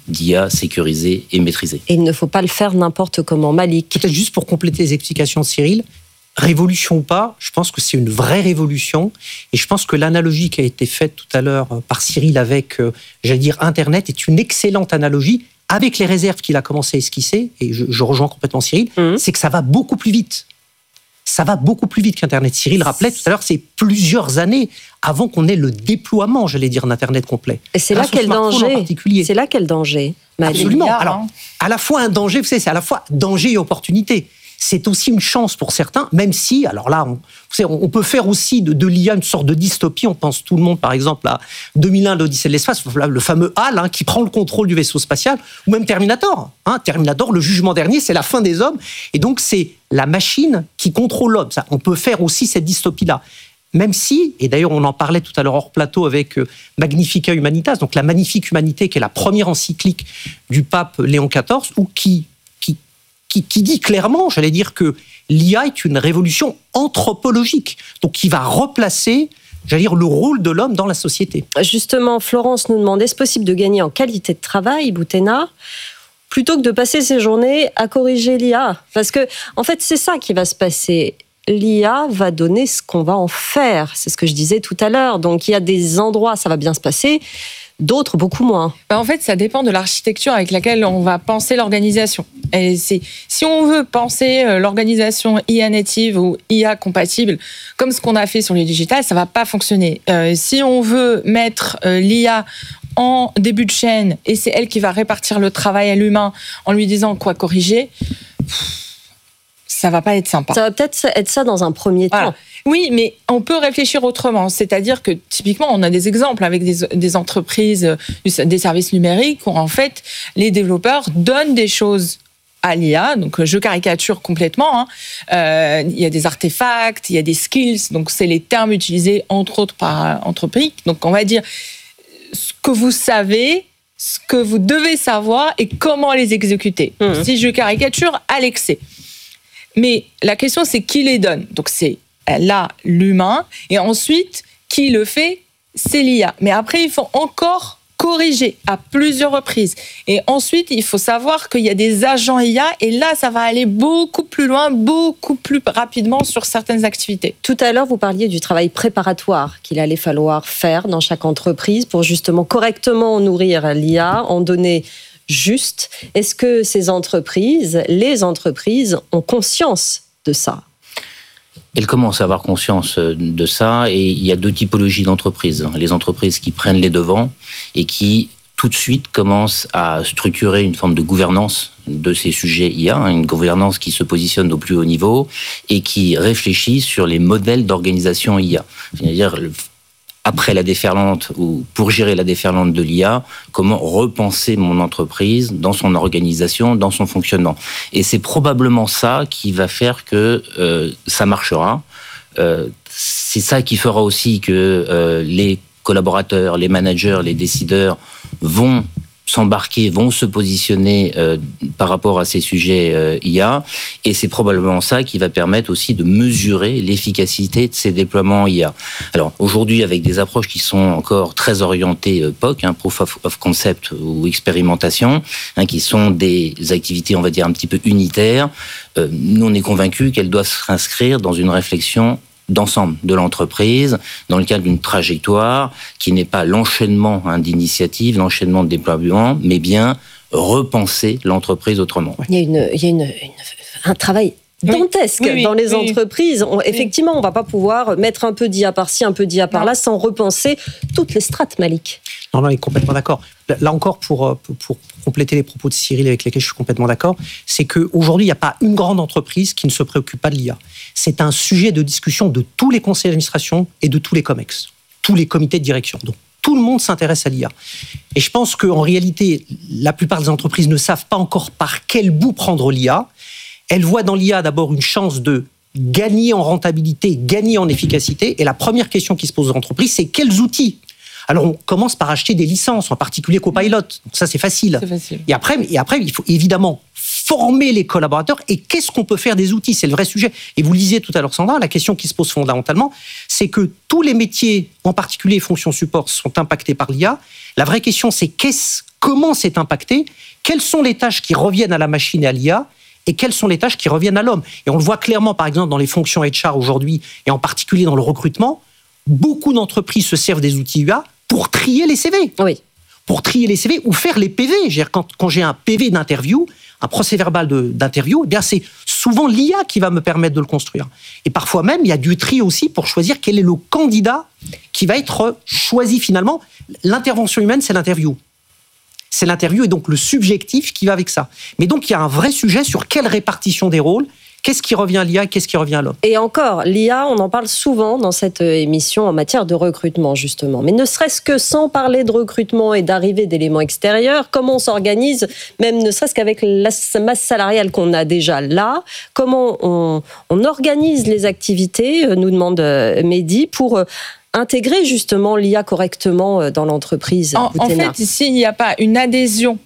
d'I A sécurisée et maîtrisée. Et il ne faut pas le faire n'importe comment. Malik. Peut-être juste pour compléter les explications de Cyril, révolution ou pas, je pense que c'est une vraie révolution. Et je pense que l'analogie qui a été faite tout à l'heure par Cyril avec, euh, j'allais dire, Internet est une excellente analogie, avec les réserves qu'il a commencé à esquisser, et je, je rejoins complètement Cyril, mmh. c'est que ça va beaucoup plus vite. Ça va beaucoup plus vite qu'Internet. Cyril rappelait tout à l'heure, c'est plusieurs années avant qu'on ait le déploiement, j'allais dire, d'Internet complet. Et c'est là quel danger. C'est là quel danger. Absolument. Alors, à la fois un danger, vous savez, c'est à la fois danger et opportunité. C'est aussi une chance pour certains, même si, alors là, on, vous savez, on peut faire aussi de, de l'I A une sorte de dystopie. On pense tout le monde, par exemple, à deux mille un, l'Odyssée de l'espace, le fameux HAL hein, qui prend le contrôle du vaisseau spatial, ou même Terminator. Hein, Terminator, le jugement dernier, c'est la fin des hommes. Et donc, c'est la machine qui contrôle l'homme. Ça, on peut faire aussi cette dystopie-là. Même si, et d'ailleurs on en parlait tout à l'heure hors plateau avec Magnifica Humanitas, donc la Magnifique Humanité, qui est la première encyclique du pape Léon quatorze, ou qui Qui, qui dit clairement, j'allais dire que l'I A est une révolution anthropologique, donc qui va replacer, j'allais dire, le rôle de l'homme dans la société. Justement, Florence nous demande, est-ce possible de gagner en qualité de travail, Boutena, plutôt que de passer ses journées à corriger l'I A? Parce que, en fait, c'est ça qui va se passer. L'I A va donner ce qu'on va en faire. C'est ce que je disais tout à l'heure. Donc, il y a des endroits, ça va bien se passer, d'autres beaucoup moins. En fait, ça dépend de l'architecture avec laquelle on va penser l'organisation. Et c'est, si on veut penser l'organisation I A native ou I A compatible, comme ce qu'on a fait sur le digital, ça va pas fonctionner. Euh, si on veut mettre euh, l'I A en début de chaîne et c'est elle qui va répartir le travail à l'humain en lui disant quoi corriger, ça va pas être sympa. Ça va peut-être être ça dans un premier voilà. temps. Oui, mais on peut réfléchir autrement. C'est-à-dire que, typiquement, on a des exemples avec des, des entreprises, des services numériques où, en fait, les développeurs donnent des choses à l'I A. Donc, je caricature complètement. Hein. Euh, il y a des artefacts, il y a des skills. Donc, c'est les termes utilisés, entre autres, par Anthropic. Donc, on va dire ce que vous savez, ce que vous devez savoir et comment les exécuter. Mmh. Si je caricature, à l'excès. Mais la question, c'est qui les donne. Donc, c'est là, l'humain. Et ensuite, qui le fait, c'est l'I A. Mais après, il faut encore corriger à plusieurs reprises. Et ensuite, il faut savoir qu'il y a des agents I A. Et là, ça va aller beaucoup plus loin, beaucoup plus rapidement sur certaines activités. Tout à l'heure, vous parliez du travail préparatoire qu'il allait falloir faire dans chaque entreprise pour justement correctement nourrir l'I A, en donner juste. Est-ce que ces entreprises, les entreprises, ont conscience de ça ? Elles commencent à avoir conscience de ça, et il y a deux typologies d'entreprises. Les entreprises qui prennent les devants et qui, tout de suite, commencent à structurer une forme de gouvernance de ces sujets I A, une gouvernance qui se positionne au plus haut niveau et qui réfléchit sur les modèles d'organisation I A. C'est-à-dire, après la déferlante, ou pour gérer la déferlante de l'I A, comment repenser mon entreprise dans son organisation, dans son fonctionnement. Et c'est probablement ça qui va faire que euh, ça marchera. Euh, c'est ça qui fera aussi que euh, les collaborateurs, les managers, les décideurs vont s'embarquer, vont se positionner euh, par rapport à ces sujets euh, I A, et c'est probablement ça qui va permettre aussi de mesurer l'efficacité de ces déploiements I A. Alors aujourd'hui, avec des approches qui sont encore très orientées euh, P O C, hein, Proof of, of Concept ou expérimentation, hein, qui sont des activités, on va dire, un petit peu unitaires, euh, nous on est convaincus qu'elles doivent s'inscrire dans une réflexion d'ensemble de l'entreprise, dans le cadre d'une trajectoire qui n'est pas l'enchaînement hein, d'initiatives, l'enchaînement de déploiements, mais bien repenser l'entreprise autrement. Il y a, une, il y a une, une, un travail dantesque oui, oui, dans les oui, entreprises. On, effectivement, on ne va pas pouvoir mettre un peu d'I A par-ci, un peu d'I A par-là, sans repenser toutes les strates, Malik. Non, non, il est complètement d'accord. Là encore, pour, pour, pour compléter les propos de Cyril avec lesquels je suis complètement d'accord, c'est qu'aujourd'hui, il n'y a pas une grande entreprise qui ne se préoccupe pas de l'I A. C'est un sujet de discussion de tous les conseils d'administration et de tous les COMEX, tous les comités de direction. Donc, tout le monde s'intéresse à l'I A. Et je pense qu'en réalité, la plupart des entreprises ne savent pas encore par quel bout prendre l'I A. Elles voient dans l'I A d'abord une chance de gagner en rentabilité, gagner en efficacité. Et la première question qui se pose aux entreprises, c'est quels outils ? Alors, on commence par acheter des licences, en particulier Copilot. Donc ça, c'est facile. c'est facile. Et après, et après, il faut évidemment former les collaborateurs. Et qu'est-ce qu'on peut faire des outils ? C'est le vrai sujet. Et vous le disiez tout à l'heure, Sandra, la question qui se pose fondamentalement, c'est que tous les métiers, en particulier les fonctions support, sont impactés par l'I A. La vraie question, c'est qu'est-ce comment c'est impacté, quelles sont les tâches qui reviennent à la machine et à l'I A, et quelles sont les tâches qui reviennent à l'homme. Et on le voit clairement, par exemple, dans les fonctions H R aujourd'hui, et en particulier dans le recrutement, beaucoup d'entreprises se servent des outils I A pour trier les C V. Oui. Pour trier les C V ou faire les P V. J'ai-à-dire, quand, quand j'ai un P V d'interview, un procès verbal de, d'interview, eh bien c'est souvent l'I A qui va me permettre de le construire. Et parfois même, il y a du tri aussi pour choisir quel est le candidat qui va être choisi finalement. L'intervention humaine, c'est l'interview. C'est l'interview et donc le subjectif qui va avec ça. Mais donc, il y a un vrai sujet sur quelle répartition des rôles, qu'est-ce qui revient à l'I A et qu'est-ce qui revient à l'homme. Et encore, l'I A, on en parle souvent dans cette émission en matière de recrutement, justement. Mais ne serait-ce que sans parler de recrutement et d'arrivée d'éléments extérieurs, comment on s'organise, même ne serait-ce qu'avec la masse salariale qu'on a déjà là, comment on, on organise les activités, nous demande Mehdi, pour intégrer justement l'I A correctement dans l'entreprise. En, en fait, s'il n'y a pas une adhésion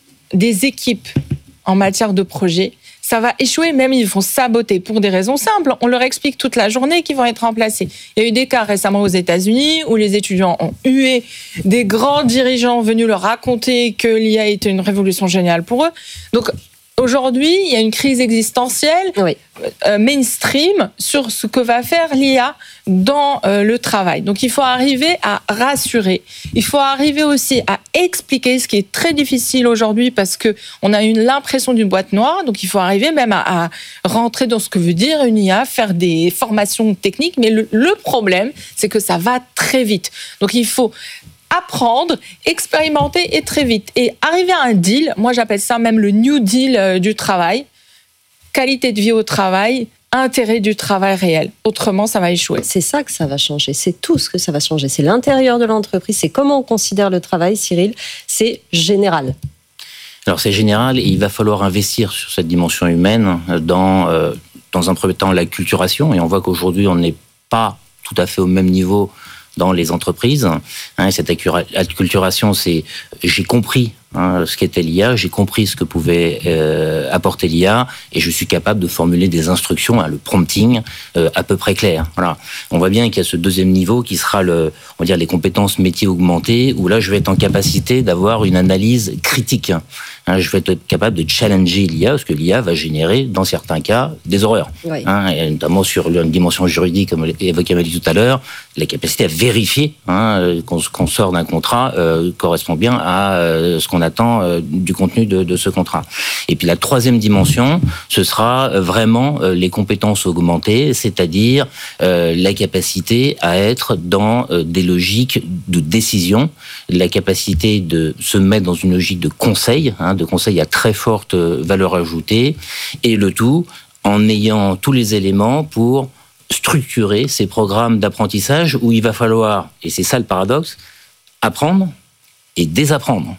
des équipes en matière de projet, ça va échouer, même ils vont saboter pour des raisons simples. On leur explique toute la journée qu'ils vont être remplacés. Il y a eu des cas récemment aux États-Unis où les étudiants ont hué des grands dirigeants venus leur raconter que l'I A était une révolution géniale pour eux. Donc aujourd'hui, il y a une crise existentielle oui. euh, mainstream sur ce que va faire l'I A dans euh, le travail. Donc il faut arriver à rassurer. Il faut arriver aussi à expliquer, ce qui est très difficile aujourd'hui parce qu'on a une, l'impression d'une boîte noire. Donc il faut arriver même à, à rentrer dans ce que veut dire une I A, faire des formations techniques. Mais le, le problème, c'est que ça va très vite. Donc il faut apprendre, expérimenter et très vite. Et arriver à un deal, moi j'appelle ça même le New Deal euh, du travail, qualité de vie au travail, intérêt du travail réel. Autrement, ça va échouer. C'est ça que ça va changer. C'est tout ce que ça va changer. C'est l'intérieur de l'entreprise. C'est comment on considère le travail, Cyril. C'est général. Alors, c'est général et il va falloir investir sur cette dimension humaine dans, euh, dans un premier temps, l'acculturation. Et on voit qu'aujourd'hui, on n'est pas tout à fait au même niveau dans les entreprises. Hein, cette acculturation, c'est j'ai compris hein, ce qu'était l'I A, j'ai compris ce que pouvait euh, apporter l'I A et je suis capable de formuler des instructions, hein, le prompting, euh, à peu près clair. Voilà. On voit bien qu'il y a ce deuxième niveau qui sera le, on va dire les compétences métiers augmentées, où là je vais être en capacité d'avoir une analyse critique. Hein, je vais être capable de challenger l'I A, parce que l'I A va générer, dans certains cas, des horreurs. Oui. Hein, et notamment sur une dimension juridique, comme évoqué Amélie tout à l'heure, la capacité à vérifier hein, qu'on, qu'on sort d'un contrat euh, correspond bien à euh, ce qu'on attend euh, du contenu de, de ce contrat. Et puis la troisième dimension, ce sera vraiment euh, les compétences augmentées, c'est-à-dire euh, la capacité à être dans euh, des logiques de décision, la capacité de se mettre dans une logique de conseil, hein, de conseil à très forte valeur ajoutée, et le tout en ayant tous les éléments pour structurer ces programmes d'apprentissage où il va falloir, et c'est ça le paradoxe, apprendre et désapprendre.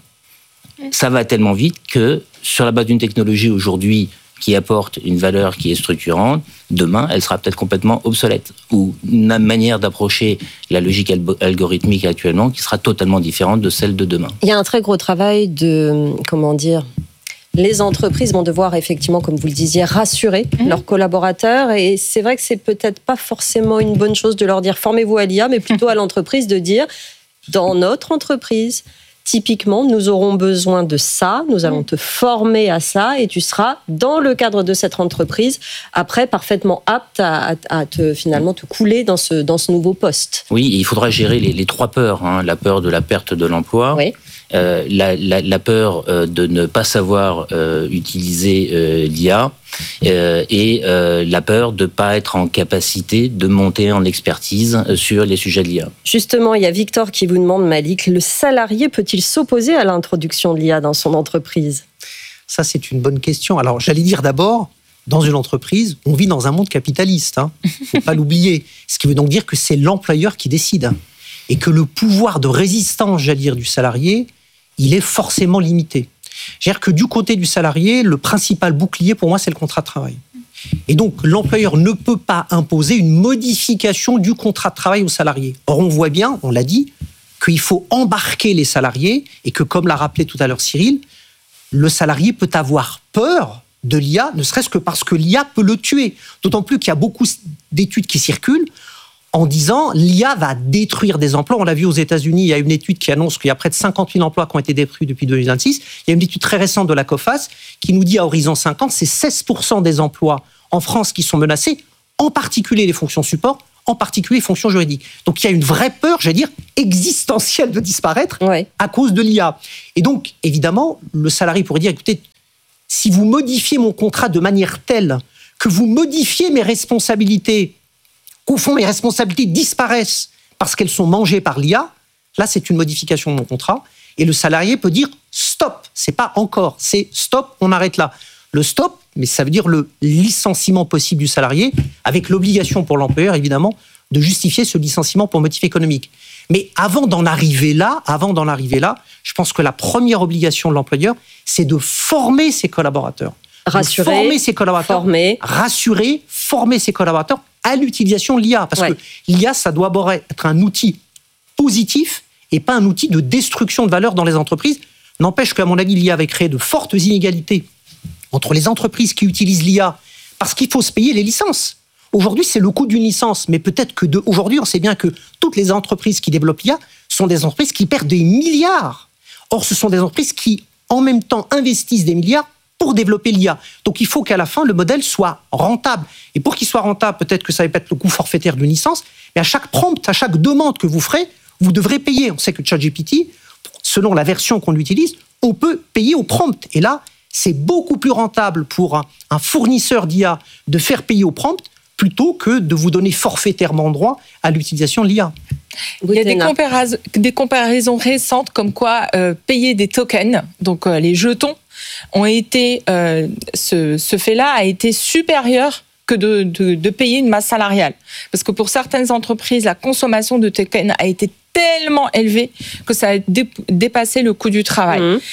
Ça va tellement vite que sur la base d'une technologie aujourd'hui qui apporte une valeur qui est structurante, demain, elle sera peut-être complètement obsolète. Ou une manière d'approcher la logique algorithmique actuellement qui sera totalement différente de celle de demain. Il y a un très gros travail de, comment dire, les entreprises vont devoir effectivement, comme vous le disiez, rassurer mmh. leurs collaborateurs. Et c'est vrai que c'est peut-être pas forcément une bonne chose de leur dire formez-vous à l'I A, mais plutôt à l'entreprise de dire dans notre entreprise, typiquement, nous aurons besoin de ça, nous allons te former à ça et tu seras dans le cadre de cette entreprise après parfaitement apte à, à, à te, finalement te couler dans ce, dans ce nouveau poste. Oui, il faudra gérer les, les trois peurs, hein, la peur de la perte de l'emploi. Oui. Euh, la, la, la peur euh, de ne pas savoir euh, utiliser euh, l'I A euh, et euh, la peur de ne pas être en capacité de monter en expertise sur les sujets de l'I A. Justement, il y a Victor qui vous demande, Malik, le salarié peut-il s'opposer à l'introduction de l'I A dans son entreprise ? Ça, c'est une bonne question. Alors, j'allais dire d'abord, dans une entreprise, on vit dans un monde capitaliste. Il hein. ne faut pas l'oublier. Ce qui veut donc dire que c'est l'employeur qui décide. Et que le pouvoir de résistance, j'allais dire, du salarié, il est forcément limité. C'est-à-dire que du côté du salarié, le principal bouclier, pour moi, c'est le contrat de travail. Et donc, l'employeur ne peut pas imposer une modification du contrat de travail au salarié. Or, on voit bien, on l'a dit, qu'il faut embarquer les salariés et que, comme l'a rappelé tout à l'heure Cyril, le salarié peut avoir peur de l'I A, ne serait-ce que parce que l'I A peut le tuer. D'autant plus qu'il y a beaucoup d'études qui circulent. en disant l'I A va détruire des emplois. On l'a vu aux États-Unis, il y a une étude qui annonce qu'il y a près de cinquante mille emplois qui ont été détruits depuis deux mille vingt-six. Il y a une étude très récente de la COFAS qui nous dit à horizon cinquante, c'est seize pour cent des emplois en France qui sont menacés, en particulier les fonctions support, en particulier les fonctions juridiques. Donc il y a une vraie peur, j'allais dire, existentielle de disparaître ouais. à cause de l'I A. Et donc, évidemment, le salarié pourrait dire, écoutez, si vous modifiez mon contrat de manière telle que vous modifiez mes responsabilités, qu'au fond, mes responsabilités disparaissent parce qu'elles sont mangées par l'I A, là, c'est une modification de mon contrat. Et le salarié peut dire stop, c'est pas encore, c'est stop, on arrête là. Le stop, mais ça veut dire le licenciement possible du salarié, avec l'obligation pour l'employeur, évidemment, de justifier ce licenciement pour motif économique. Mais avant d'en arriver là, avant d'en arriver là, je pense que la première obligation de l'employeur, c'est de former ses collaborateurs. Rassurer, former ses collaborateurs, former. rassurer, former ses collaborateurs à l'utilisation de l'I A. Parce ouais. que l'I A, ça doit d'abord être un outil positif et pas un outil de destruction de valeur dans les entreprises. N'empêche qu'à mon avis, l'I A avait créé de fortes inégalités entre les entreprises qui utilisent l'I A parce qu'il faut se payer les licences. Aujourd'hui, c'est le coût d'une licence, mais peut-être que de, aujourd'hui, on sait bien que toutes les entreprises qui développent l'I A sont des entreprises qui perdent des milliards. Or, ce sont des entreprises qui, en même temps, investissent des milliards pour développer l'I A. Donc, il faut qu'à la fin, le modèle soit rentable. Et pour qu'il soit rentable, peut-être que ça va être le coût forfaitaire d'une licence, mais à chaque prompt, à chaque demande que vous ferez, vous devrez payer. On sait que ChatGPT, selon la version qu'on utilise, on peut payer au prompt. Et là, c'est beaucoup plus rentable pour un, un fournisseur d'I A de faire payer au prompt plutôt que de vous donner forfaitairement droit à l'utilisation de l'I A. Il y a des, comparaisons, des comparaisons récentes comme quoi euh, payer des tokens, donc euh, les jetons, ont été, euh, ce, ce fait-là a été supérieur que de, de, de payer une masse salariale. Parce que pour certaines entreprises, la consommation de tokens a été tellement élevée que ça a dé, dépassé le coût du travail. Mmh.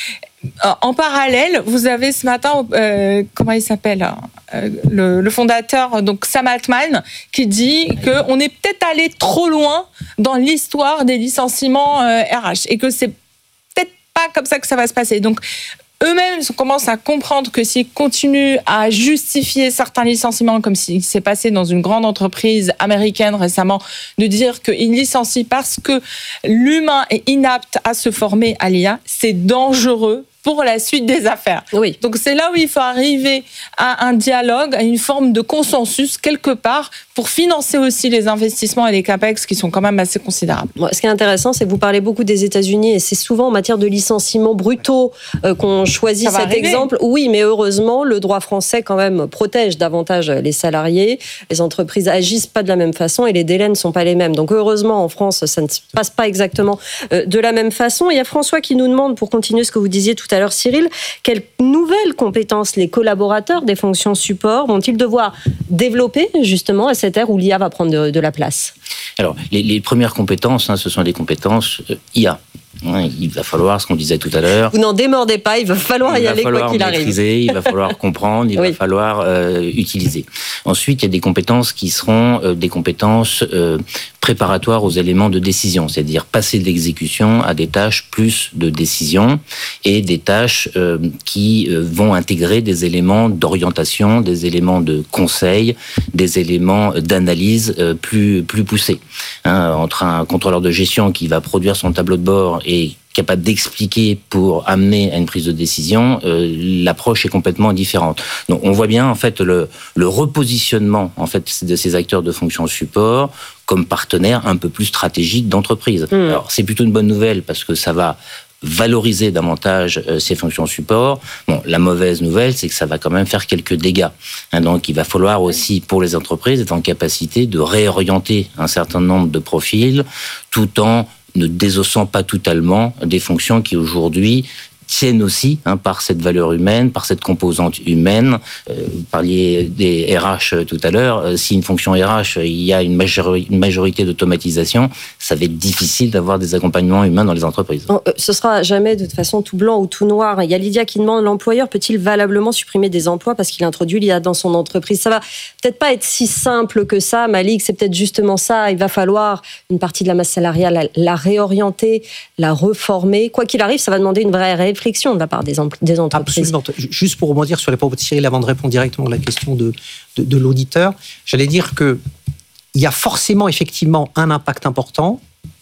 En parallèle, vous avez ce matin, euh, comment il s'appelle, euh, le, le fondateur, donc Sam Altman, qui dit qu'on est peut-être allé trop loin dans l'histoire des licenciements euh, R H et que c'est peut-être pas comme ça que ça va se passer. Donc, eux-mêmes commencent à comprendre que s'ils continuent à justifier certains licenciements, comme s'il s'est passé dans une grande entreprise américaine récemment, de dire qu'ils licencient parce que l'humain est inapte à se former à l'I A, c'est dangereux pour la suite des affaires. Oui. Donc c'est là où il faut arriver à un dialogue, à une forme de consensus quelque part pour financer aussi les investissements et les capex qui sont quand même assez considérables. Bon, ce qui est intéressant, c'est que vous parlez beaucoup des États-Unis et c'est souvent en matière de licenciements brutaux euh, qu'on choisit cet arriver. exemple. Oui, mais heureusement, le droit français quand même protège davantage les salariés. Les entreprises agissent pas de la même façon et les délais ne sont pas les mêmes. Donc heureusement, en France, ça ne se passe pas exactement euh, de la même façon. Il y a François qui nous demande, pour continuer ce que vous disiez tout à l'heure, Cyril, quelles nouvelles compétences les collaborateurs des fonctions support vont-ils devoir développer justement à cette ère où l'I A va prendre de, de la place? Alors, les, les premières compétences, hein, ce sont des compétences euh, I A. Hein, il va falloir, ce qu'on disait tout à l'heure... Vous n'en démordez pas, il va falloir il y aller quoi qu'il arrive. Il va falloir comprendre, il oui. va falloir euh, utiliser. Ensuite, il y a des compétences qui seront euh, des compétences euh, préparatoires aux éléments de décision, c'est-à-dire passer de l'exécution à des tâches plus de décision et des tâches euh, qui euh, vont intégrer des éléments d'orientation, des éléments de conseil, des éléments d'analyse euh, plus, plus poussés. Hein, entre un contrôleur de gestion qui va produire son tableau de bord et capable d'expliquer pour amener à une prise de décision, euh, l'approche est complètement différente. Donc, on voit bien en fait le, le repositionnement en fait de ces acteurs de fonction support comme partenaires un peu plus stratégiques d'entreprise. Mmh. Alors, c'est plutôt une bonne nouvelle parce que ça va valoriser davantage euh, ces fonctions support. Bon, la mauvaise nouvelle, c'est que ça va quand même faire quelques dégâts. Hein, donc, il va falloir aussi, pour les entreprises, être en capacité de réorienter un certain nombre de profils tout en ne désossant pas totalement des fonctions qui aujourd'hui tiennent aussi hein, par cette valeur humaine, par cette composante humaine. Euh, vous parliez des R H tout à l'heure. Euh, si une fonction R H, il y a une, majori- une majorité d'automatisation, ça va être difficile d'avoir des accompagnements humains dans les entreprises. Bon, euh, ce sera jamais de toute façon tout blanc ou tout noir. Il y a Lydia qui demande, l'employeur peut-il valablement supprimer des emplois parce qu'il introduit l'I A dans son entreprise? Ça va peut-être pas être si simple que ça, Malik, c'est peut-être justement ça. Il va falloir une partie de la masse salariale, la, la réorienter, la reformer. Quoi qu'il arrive, ça va demander une vraie réflexion de la part des, em- des entreprises. Absolument. Juste pour rebondir sur les propos de Cyril avant de répondre directement à la question de, de, de l'auditeur, j'allais dire qu'il il y a forcément effectivement un impact important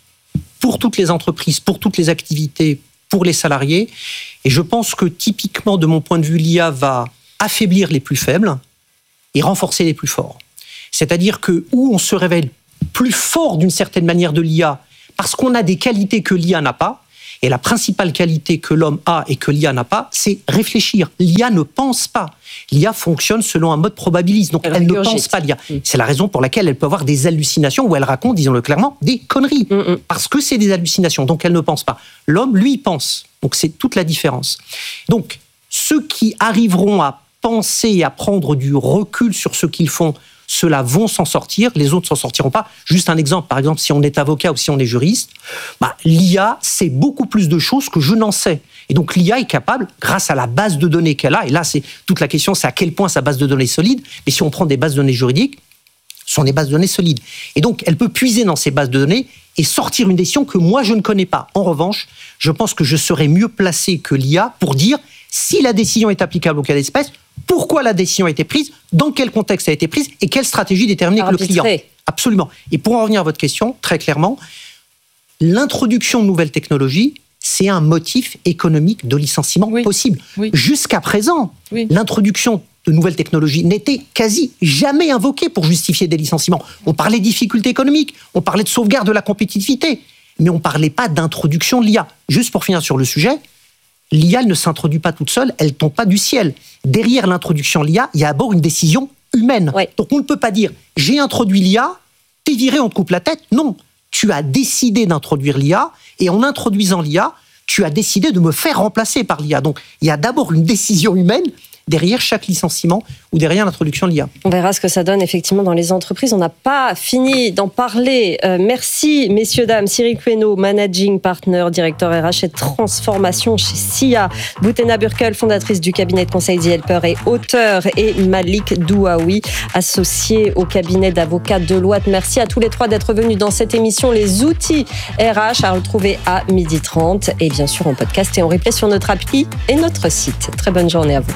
pour toutes les entreprises, pour toutes les activités, pour les salariés. Et je pense que typiquement, de mon point de vue, l'I A va affaiblir les plus faibles et renforcer les plus forts. C'est-à-dire que où on se révèle plus fort d'une certaine manière de l'I A, parce qu'on a des qualités que l'I A n'a pas, et la principale qualité que l'homme a et que l'I A n'a pas, c'est réfléchir. L'I A ne pense pas. L'I A fonctionne selon un mode probabiliste, donc elle, elle ne pense pas l'I A. Mmh. C'est la raison pour laquelle elle peut avoir des hallucinations, où elle raconte, disons-le clairement, des conneries. Mmh. Parce que c'est des hallucinations, donc elle ne pense pas. L'homme, lui, pense. Donc c'est toute la différence. Donc, ceux qui arriveront à penser et à prendre du recul sur ce qu'ils font, ceux-là vont s'en sortir, les autres ne s'en sortiront pas. Juste un exemple, par exemple, si on est avocat ou si on est juriste, bah, l'I A sait beaucoup plus de choses que je n'en sais. Et donc l'I A est capable, grâce à la base de données qu'elle a, et là c'est toute la question, c'est à quel point sa base de données est solide, mais si on prend des bases de données juridiques, ce sont des bases de données solides. Et donc elle peut puiser dans ces bases de données et sortir une décision que moi je ne connais pas. En revanche, je pense que je serais mieux placé que l'I A pour dire si la décision est applicable au cas d'espèce, pourquoi la décision a été prise, dans quel contexte elle a été prise et quelle stratégie déterminée avec le client. Absolument. Et pour en revenir à votre question, très clairement, l'introduction de nouvelles technologies, c'est un motif économique de licenciement oui. possible. Oui. Jusqu'à présent, oui. l'introduction de nouvelles technologies n'était quasi jamais invoquée pour justifier des licenciements. On parlait de difficultés économiques, on parlait de sauvegarde de la compétitivité, mais on ne parlait pas d'introduction de l'I A. Juste pour finir sur le sujet, l'I A elle ne s'introduit pas toute seule, elle ne tombe pas du ciel. Derrière l'introduction de l'I A, il y a d'abord une décision humaine. Ouais. Donc on ne peut pas dire « j'ai introduit l'I A, t'es viré, on te coupe la tête ». Non, tu as décidé d'introduire l'I A et en introduisant l'I A, tu as décidé de me faire remplacer par l'I A. Donc il y a d'abord une décision humaine derrière chaque licenciement ou derrière l'introduction de l'I A. On verra ce que ça donne effectivement dans les entreprises. On n'a pas fini d'en parler. Euh, merci, messieurs, dames. Cyril Queneau, Managing Partner, directeur R H et transformation chez S I A. Boutena Burkel, fondatrice du cabinet de conseil The Helper et auteur. Et Malik Douaoui, associé au cabinet d'avocats Deloitte. Merci à tous les trois d'être venus dans cette émission. Les outils R H à retrouver à midi trente et bien sûr en podcast et en replay sur notre appli et notre site. Très bonne journée à vous.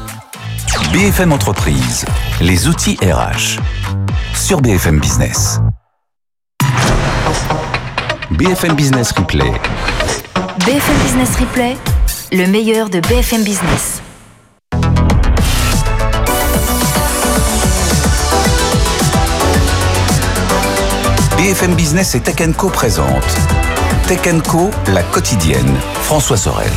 B F M Entreprise, les outils R H, sur B F M Business. B F M Business Replay. B F M Business Replay, le meilleur de B F M Business. B F M Business et Tech and Co présente Tech and Co, la quotidienne. François Sorel.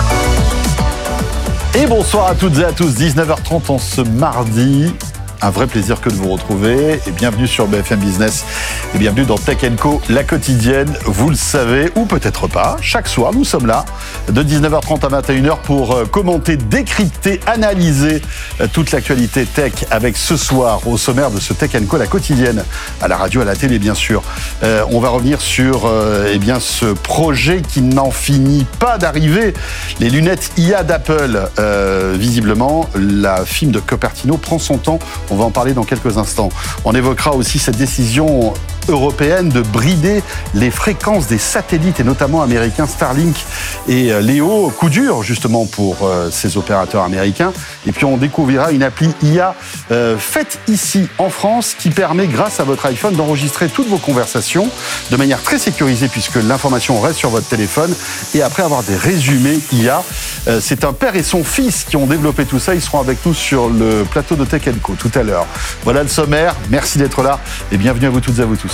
Et bonsoir à toutes et à tous, dix-neuf heures trente en ce mardi. Un vrai plaisir que de vous retrouver et bienvenue sur B F M Business et bienvenue dans Tech and Co, la quotidienne, vous le savez, ou peut-être pas. Chaque soir, nous sommes là de dix-neuf heures trente à vingt et une heures pour commenter, décrypter, analyser toute l'actualité tech avec ce soir au sommaire de ce Tech and Co, la quotidienne, à la radio, à la télé bien sûr. Euh, on va revenir sur euh, eh bien, ce projet qui n'en finit pas d'arriver. Les lunettes I A d'Apple, euh, visiblement, la firme de Cupertino prend son temps. On va en parler dans quelques instants. On évoquera aussi cette décision européenne de brider les fréquences des satellites et notamment américains Starlink et Léo. Coup dur justement pour euh, ces opérateurs américains. Et puis on découvrira une appli I A euh, faite ici en France qui permet grâce à votre iPhone d'enregistrer toutes vos conversations de manière très sécurisée puisque l'information reste sur votre téléphone et après avoir des résumés I A. Euh, c'est un père et son fils qui ont développé tout ça. Ils seront avec nous sur le plateau de Tech and Co tout à l'heure. Voilà le sommaire. Merci d'être là et bienvenue à vous toutes et à vous tous.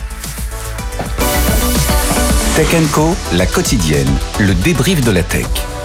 Tech and Co, la quotidienne, le débrief de la tech.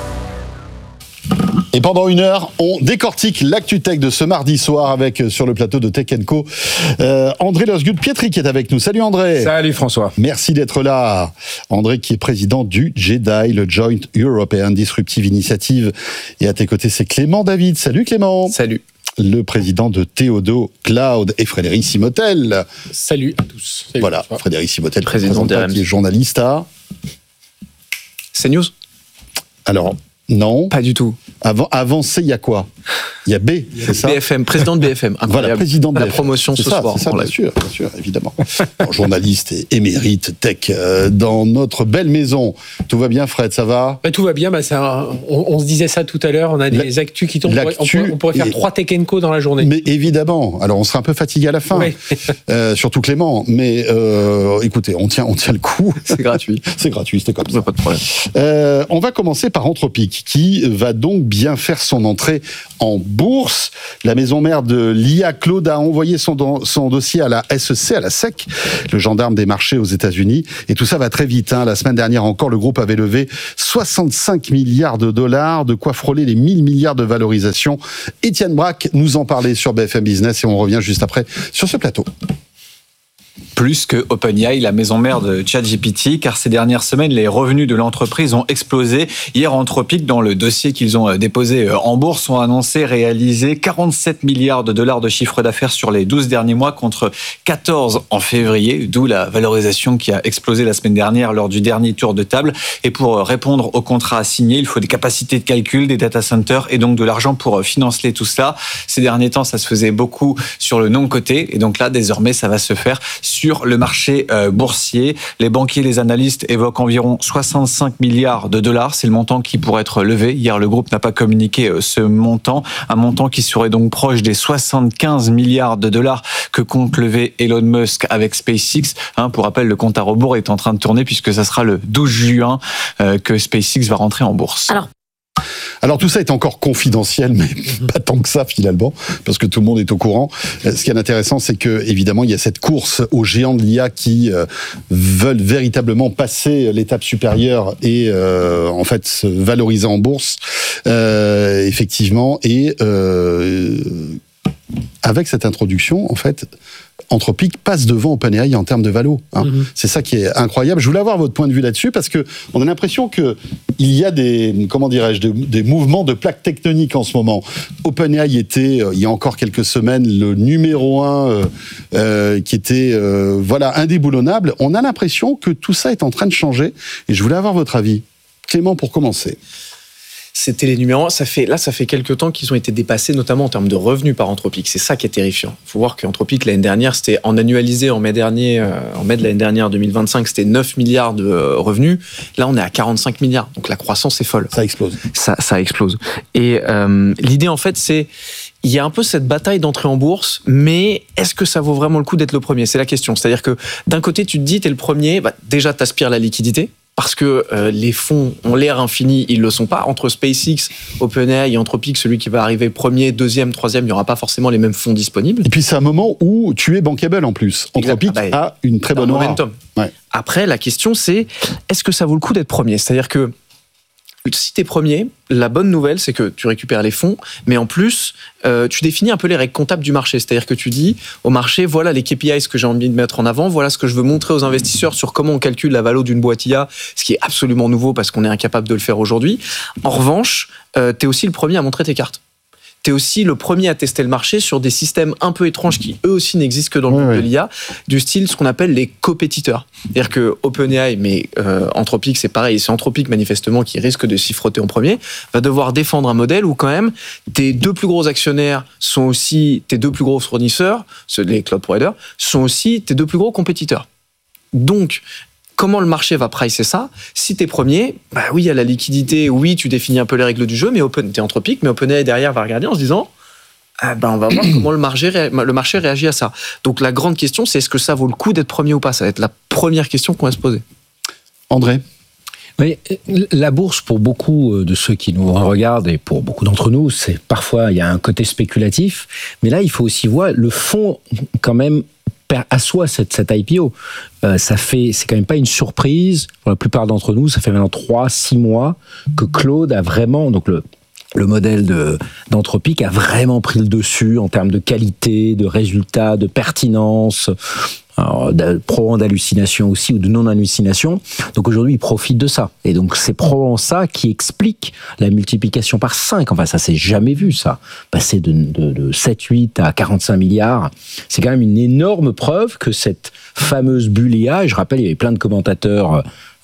Et pendant une heure, on décortique l'actu tech de ce mardi soir avec, sur le plateau de Tech and Co, euh, André Losgut-Pietri qui est avec nous. Salut André. Salut François. Merci d'être là. André qui est président du JEDI, le Joint European Disruptive Initiative. Et à tes côtés, c'est Clément David. Salut Clément. Salut. Le président de Theodo Cloud et Frédéric Simotel. Salut à tous. Salut voilà, François. Frédéric Simotel, président de qui est journaliste à CNews. Alors, non. Pas du tout. Avant, avant c'est, il y a quoi ? Il y a B, c'est ça B F M, président de B F M. Voilà, président de B F M. La promotion c'est ce ça, soir. C'est ça, bien sûr, bien sûr, évidemment. Bon, journaliste et émérite tech euh, dans notre belle maison. Tout va bien, Fred, ça va? Bah, tout va bien, bah, ça, on, on se disait ça tout à l'heure, on a des la, actus qui tombent, on pourrait, on pourrait faire et, trois Tech and Co dans la journée. Mais évidemment, alors on sera un peu fatigué à la fin, oui. euh, surtout Clément, mais euh, écoutez, on tient, on tient le coup. C'est gratuit. C'est gratuit, c'était comme ça. Pas de problème. Euh, on va commencer par Anthropic, qui va donc bien faire son entrée en bourse. La maison mère de l'I A, Claude, a envoyé son, do- son dossier à la S E C, à la S E C, le gendarme des marchés aux États-Unis. Et tout ça va très vite. Hein. La semaine dernière encore, le groupe avait levé soixante-cinq milliards de dollars, de quoi frôler les mille milliards de valorisation. Étienne Braque nous en parlait sur B F M Business et on revient juste après sur ce plateau. Plus que OpenAI, la maison mère de ChatGPT, car ces dernières semaines, les revenus de l'entreprise ont explosé. Hier, Anthropic, dans le dossier qu'ils ont déposé en bourse, ont annoncé réaliser quarante-sept milliards de dollars de chiffre d'affaires sur les douze derniers mois contre quatorze en février, d'où la valorisation qui a explosé la semaine dernière lors du dernier tour de table. Et pour répondre aux contrats à signer, il faut des capacités de calcul, des data centers et donc de l'argent pour financer tout cela. Ces derniers temps, ça se faisait beaucoup sur le non-coté et donc là, désormais, ça va se faire sur le marché euh, boursier. Les banquiers, les analystes évoquent environ soixante-cinq milliards de dollars. C'est le montant qui pourrait être levé. Hier, le groupe n'a pas communiqué euh, ce montant. Un montant qui serait donc proche des soixante-quinze milliards de dollars que compte lever Elon Musk avec SpaceX. Hein, pour rappel, le compte à rebours est en train de tourner puisque ça sera le douze juin euh, que SpaceX va rentrer en bourse. Alors, Alors tout ça est encore confidentiel, mais pas tant que ça finalement, parce que tout le monde est au courant. Ce qui est intéressant, c'est que évidemment il y a cette course aux géants de l'I A qui euh, veulent véritablement passer l'étape supérieure et euh, en fait se valoriser en bourse, euh, effectivement. Et euh, avec cette introduction, en fait, Anthropic passe devant OpenAI en termes de valo. Hein. Mm-hmm. C'est ça qui est incroyable. Je voulais avoir votre point de vue là-dessus parce que on a l'impression que il y a des, comment dirais-je, des, des mouvements de plaques tectoniques en ce moment. OpenAI était, euh, il y a encore quelques semaines, le numéro un euh, euh, qui était, euh, voilà, indéboulonnable. On a l'impression que tout ça est en train de changer. Et je voulais avoir votre avis, Clément, pour commencer. C'était les numéros un. Ça fait, là, ça fait quelques temps qu'ils ont été dépassés, notamment en termes de revenus par Anthropic. C'est ça qui est terrifiant. Il faut voir qu'Anthropic, l'année dernière, c'était en annualisé en mai dernier, euh, en mai de l'année dernière, deux mille vingt-cinq, c'était neuf milliards de euh, revenus. Là, on est à quarante-cinq milliards. Donc, la croissance est folle. Ça explose. Ça, ça explose. Et euh, l'idée, en fait, c'est... Il y a un peu cette bataille d'entrée en bourse, mais est-ce que ça vaut vraiment le coup d'être le premier? C'est la question. C'est-à-dire que d'un côté, tu te dis, t'es le premier, bah, déjà, t'aspires la liquidité. Parce que euh, les fonds ont l'air infinis, ils ne le sont pas. Entre SpaceX, OpenAI et Anthropic, celui qui va arriver premier, deuxième, troisième, il n'y aura pas forcément les mêmes fonds disponibles. Et puis c'est un moment où tu es bankable en plus. Anthropic ah bah, a une très bonne aura. Momentum. Ouais. Après, la question c'est, est-ce que ça vaut le coup d'être premier? C'est-à-dire que si tu es premier, la bonne nouvelle, c'est que tu récupères les fonds, mais en plus, euh, tu définis un peu les règles comptables du marché. C'est-à-dire que tu dis au marché, voilà les K P Is que j'ai envie de mettre en avant, voilà ce que je veux montrer aux investisseurs sur comment on calcule la valeur d'une boîte I A, ce qui est absolument nouveau parce qu'on est incapable de le faire aujourd'hui. En revanche, euh, tu es aussi le premier à montrer tes cartes. Tu es aussi le premier à tester le marché sur des systèmes un peu étranges qui, eux aussi, n'existent que dans le monde oui, de l'I A, du style ce qu'on appelle les compétiteurs. C'est-à-dire que OpenAI, mais euh, Anthropic, c'est pareil, c'est Anthropic, manifestement, qui risque de s'y frotter en premier, va devoir défendre un modèle où, quand même, tes deux plus gros actionnaires sont aussi tes deux plus gros fournisseurs, ceux les cloud providers, sont aussi tes deux plus gros compétiteurs. Donc, comment le marché va pricer ça? Si t'es premier, bah oui, il y a la liquidité, oui, tu définis un peu les règles du jeu, mais Open, t'es Anthropic, mais OpenAI derrière va regarder en se disant, ah ben on va voir comment le marché, ré... le marché réagit à ça. Donc la grande question, c'est est-ce que ça vaut le coup d'être premier ou pas? Ça va être la première question qu'on va se poser. André? Oui, la bourse, pour beaucoup de ceux qui nous regardent et pour beaucoup d'entre nous, c'est parfois, il y a un côté spéculatif, mais là, il faut aussi voir le fond, quand même, assoit cette, cette I P O. Euh, ça fait, c'est quand même pas une surprise pour la plupart d'entre nous. Ça fait maintenant trois, six mois que Claude a vraiment, donc le, le modèle de, d'Anthropic a vraiment pris le dessus en termes de qualité, de résultats, de pertinence, alors, probablement d'hallucination aussi ou de non-hallucination. Donc aujourd'hui, il profite de ça. Et donc c'est probablement ça qui explique la multiplication par cinq. Enfin, ça s'est jamais vu, ça. Passer de, de, de sept huit à quarante-cinq milliards, c'est quand même une énorme preuve que cette fameuse bulle I A, et je rappelle, il y avait plein de commentateurs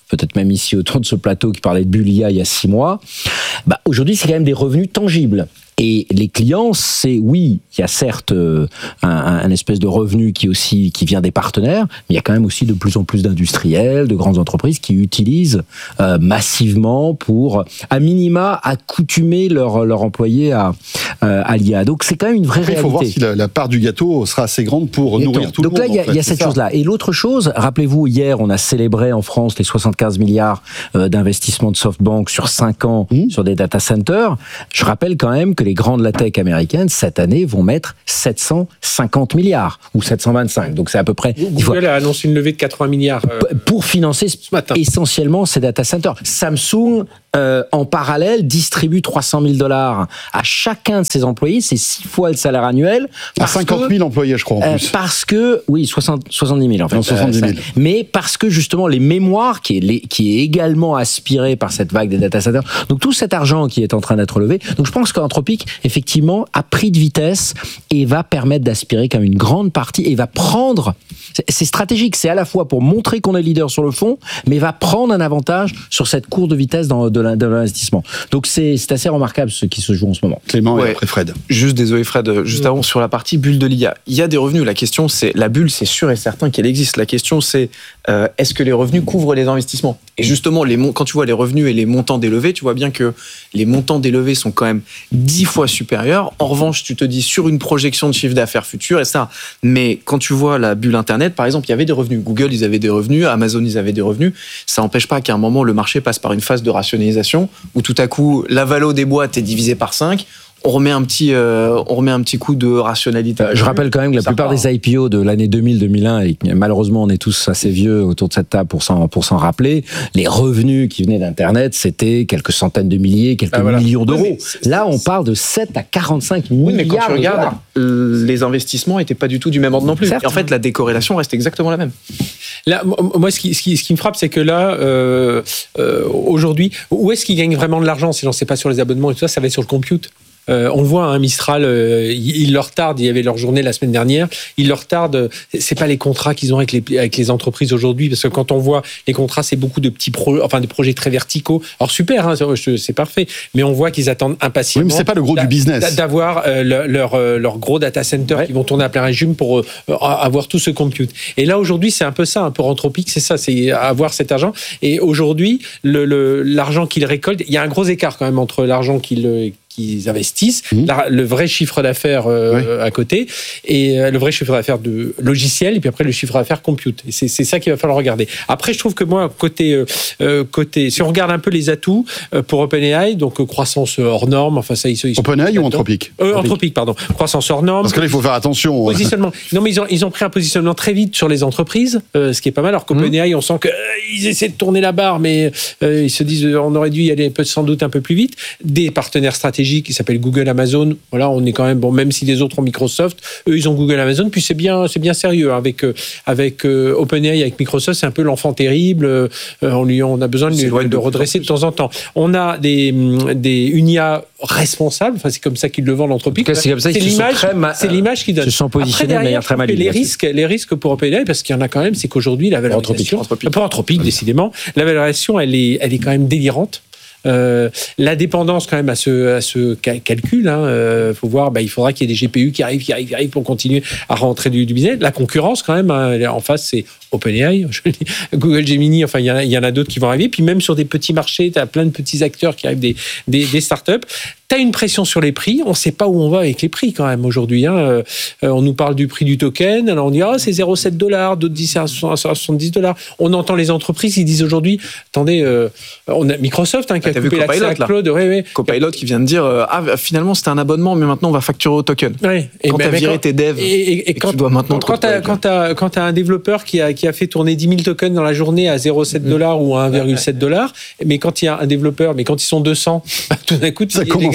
peut-être même ici autour de ce plateau, qui parlait de bulle I A il y a six mois. Bah, aujourd'hui, c'est quand même des revenus tangibles. Et les clients, c'est oui, il y a certes euh, un, un espèce de revenu qui aussi qui vient des partenaires, mais il y a quand même aussi de plus en plus d'industriels, de grandes entreprises qui utilisent euh, massivement pour, à minima, accoutumer leurs leur employés à, euh, à l'I A. Donc c'est quand même une vraie Après, réalité. Il faut voir si la, la part du gâteau sera assez grande pour Et nourrir donc, tout le donc monde. là, il y a, en fait, il y a c'est cette ça. chose-là. Et l'autre chose, rappelez-vous, hier, on a célébré en France les soixante-quinze milliards euh, d'investissements de SoftBank sur cinq ans mmh. sur des data centers. Je rappelle quand même que les grandes la tech américaines, cette année, vont mettre sept cent cinquante milliards ou sept cent vingt-cinq. Donc c'est à peu près... Google faut... a annoncé une levée de quatre-vingts milliards. Euh, pour financer ce matin. essentiellement ces data centers. Samsung, euh, en parallèle, distribue trois cent mille dollars à chacun de ses employés. C'est six fois le salaire annuel. À cinquante mille employés, je crois, en plus. Euh, parce que... Oui, soixante, soixante-dix mille en fait. Non, soixante-dix mille. Euh, mais parce que justement, les mémoires, qui est, les, qui est également aspirée par cette vague des data centers, donc tout cet argent qui est en train d'être levé, donc je pense qu'Anthropic, effectivement, a pris de vitesse et va permettre d'aspirer quand même une grande partie et va prendre... C'est stratégique, c'est à la fois pour montrer qu'on est leader sur le fond, mais va prendre un avantage sur cette courbe de vitesse dans, de l'investissement. Donc c'est assez remarquable ce qui se joue en ce moment. Clément ouais. et après Fred. Juste, désolé Fred, juste avant, sur la partie bulle de l'I A. Il y a des revenus, la question c'est, la bulle c'est sûr et certain qu'elle existe. La question c'est, euh, est-ce que les revenus couvrent les investissements ? Et justement, les, quand tu vois les revenus et les montants délevés, tu vois bien que les montants délevés sont quand même dix fois supérieurs. En revanche, tu te dis sur une projection de chiffre d'affaires futur et ça. Mais quand tu vois la bulle Internet, par exemple, il y avait des revenus. Google, ils avaient des revenus. Amazon, ils avaient des revenus. Ça n'empêche pas qu'à un moment, le marché passe par une phase de rationalisation où tout à coup, la valo des boîtes est divisée par cinq. On remet un petit, euh, on remet un petit coup de rationalité. Je rappelle quand même que la plupart part. des I P O de l'année deux mille deux mille un, et malheureusement on est tous assez vieux autour de cette table pour s'en, pour s'en rappeler, les revenus qui venaient d'Internet, c'était quelques centaines de milliers, quelques ah, voilà. millions d'euros. Oui, c'est, Là, on parle de sept à quarante-cinq oui, milliards. Mais quand tu regardes, de les investissements n'étaient pas du tout du même ordre non plus. Et en fait, la décorrélation reste exactement la même. Là, moi, ce qui, ce qui, ce qui me frappe, c'est que là, euh, euh, aujourd'hui, où est-ce qu'ils gagnent vraiment de l'argent? Si j'en sais pas sur les abonnements et tout ça, ça va être sur le compute. Euh, on le voit, hein, Mistral, euh, ils leur tardent. Il y avait leur journée la semaine dernière. Ils leur tardent. C'est pas les contrats qu'ils ont avec les avec les entreprises aujourd'hui, parce que quand on voit les contrats, c'est beaucoup de petits projets, enfin des projets très verticaux. Alors super, hein, c'est parfait, mais on voit qu'ils attendent impatiemment. Oui, mais c'est pas le gros du business. D'avoir euh, leur, leur leur gros data center ouais. qui vont tourner à plein régime pour euh, avoir tout ce compute. Et là aujourd'hui, c'est un peu ça, hein, pour Anthropic, c'est ça, c'est avoir cet argent. Et aujourd'hui, le, le l'argent qu'ils récoltent, il y a un gros écart quand même entre l'argent qu'ils qu'ils investissent, mmh. la, le vrai chiffre d'affaires euh, oui. à côté, et euh, le vrai chiffre d'affaires de logiciel, et puis après le chiffre d'affaires compute. Et c'est, c'est ça qu'il va falloir regarder. Après, je trouve que moi, côté, euh, côté si on regarde un peu les atouts euh, pour OpenAI, donc euh, croissance hors norme, enfin ça, ils sont... OpenAI ou Anthropic euh, Anthropic, pardon. Croissance hors norme. Parce que là, il faut faire attention. Positionnement. Non, mais ils ont, ils ont pris un positionnement très vite sur les entreprises, euh, ce qui est pas mal, alors qu'OpenAI, mmh. on sent qu'ils euh, essaient de tourner la barre, mais euh, ils se disent on aurait dû y aller sans doute un peu plus vite. Des partenaires stratégiques qui s'appelle Google, Amazon. Voilà, on est quand même bon, même si les autres ont Microsoft, eux ils ont Google, Amazon. Puis c'est bien, c'est bien sérieux hein, avec euh, avec euh, OpenAI, avec Microsoft, c'est un peu l'enfant terrible. Euh, on lui, on a besoin de, de, de redresser de temps en temps. On a des des une I A responsable. Enfin, c'est comme ça qu'ils le vendent l'Anthropic. C'est comme ça qu'ils l'image, sont très ma... c'est l'image qu'ils donnent. Se sont positionnés Après, de manière très maligne. Les risques, les risques pour OpenAI, parce qu'il y en a quand même, c'est qu'aujourd'hui la valorisation, Anthropic. pour Anthropic, décidément, la valorisation, elle est, elle est quand même délirante. Euh, la dépendance quand même à ce, à ce calcul, hein, euh, faut voir, bah, il faudra qu'il y ait des G P U qui arrivent, qui arrivent, qui arrivent pour continuer à rentrer du, du business. La concurrence quand même, hein, en face c'est OpenAI, Google Gemini, enfin il y, y en a d'autres qui vont arriver. Puis même sur des petits marchés, tu as plein de petits acteurs qui arrivent, des, des, des startups. Tu as une pression sur les prix, on ne sait pas où on va avec les prix quand même aujourd'hui. Hein. Euh, on nous parle du prix du token, alors on dit ah, c'est zéro virgule sept dollars, d'autres disent c'est soixante-dix dollars. On entend les entreprises, ils disent aujourd'hui, attendez, euh, on a Microsoft hein, qui ah, a coupé l'accès à Cloud. Ouais, ouais. Copilot qui vient de dire euh, ah finalement c'était un abonnement, mais maintenant on va facturer au token. Ouais. Et quand tu as viré quand, tes devs, et, et, et, et quand, tu dois maintenant quand tu as quand tu as un développeur qui a qui a fait tourner dix mille tokens dans la journée à zéro virgule sept dollars mmh. ou à un virgule sept dollars, mais quand il y a un développeur, mais quand ils sont deux cents, tout d'un coup, ça les commence gars,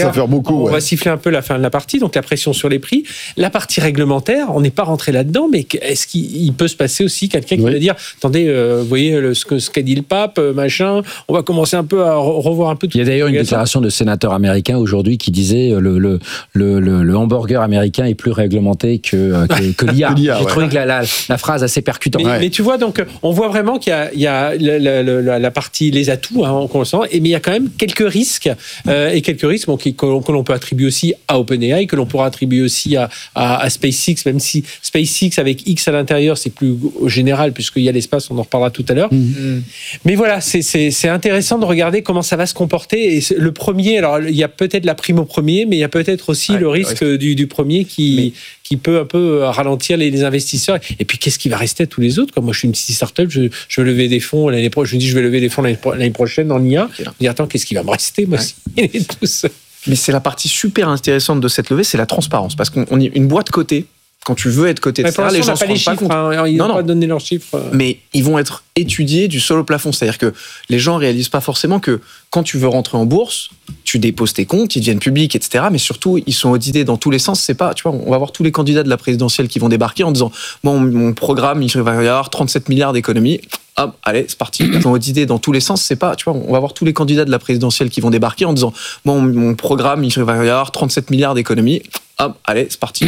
à faire beaucoup. On ouais. va siffler un peu la fin de la partie, donc la pression sur les prix. La partie réglementaire, on n'est pas rentré là-dedans, mais est-ce qu'il peut se passer aussi quelqu'un qui oui. va dire, attendez, euh, vous voyez le, ce, que, ce qu'a dit le pape, machin, on va commencer un peu à revoir un peu tout. Il y a d'ailleurs une déclaration de sénateur américain aujourd'hui qui disait le, le, le, le, le hamburger américain est plus réglementé que, que, que l'I A. J'ai ouais. trouvé que la, la, la phrase assez percutante. Mais, ouais. mais tu vois, donc, on voit vraiment qu'il y a, il y a la, la, la, la partie, les atouts, hein, qu'on le sent, et, mais il y a quand même quelques risques, euh, et quelques risques bon, qui, que, l'on, que l'on peut attribuer aussi à OpenAI, que l'on pourra attribuer aussi à, à, à SpaceX, même si SpaceX avec X à l'intérieur, c'est plus général, puisqu'il y a l'espace, on en reparlera tout à l'heure. Mmh. Mais voilà, c'est, c'est, c'est intéressant de regarder comment ça va se comporter. Et le premier, alors il y a peut-être la prime au premier, mais il y a peut-être aussi ouais, le risque ouais. du, du premier qui, mais... qui peut un peu ralentir les, les investisseurs. Et puis, qu'est-ce qui va rester à tous les autres? Comme moi, je suis une petite start-up, je, je veux lever des fonds l'année prochaine. Je me dis, je vais lever des fonds l'année, l'année prochaine en I A. Je me dis, attends, qu'est-ce qui va me rester, moi ouais. aussi tous. Mais c'est la partie super intéressante de cette levée, c'est la transparence. Parce qu'on est une boîte cotée. Quand tu veux être coté, et cetera, les gens ne se rendent pas compte. Hein, ils n'ont pas donné leurs chiffres. Mais ils vont être étudiés du sol au plafond. C'est-à-dire que les gens ne réalisent pas forcément que quand tu veux rentrer en bourse, tu déposes tes comptes, ils deviennent publics, et cetera. Mais surtout, ils sont audités dans tous les sens. C'est pas, tu vois, on va voir tous les candidats de la présidentielle qui vont débarquer en disant bon, mon programme, il va y avoir trente-sept milliards d'économies. Hop, allez, c'est parti. Ils sont audités dans tous les sens. C'est pas, tu vois, on va voir tous les candidats de la présidentielle qui vont débarquer en disant bon, mon programme, il va y avoir trente-sept milliards d'économies. Hop, allez, c'est parti.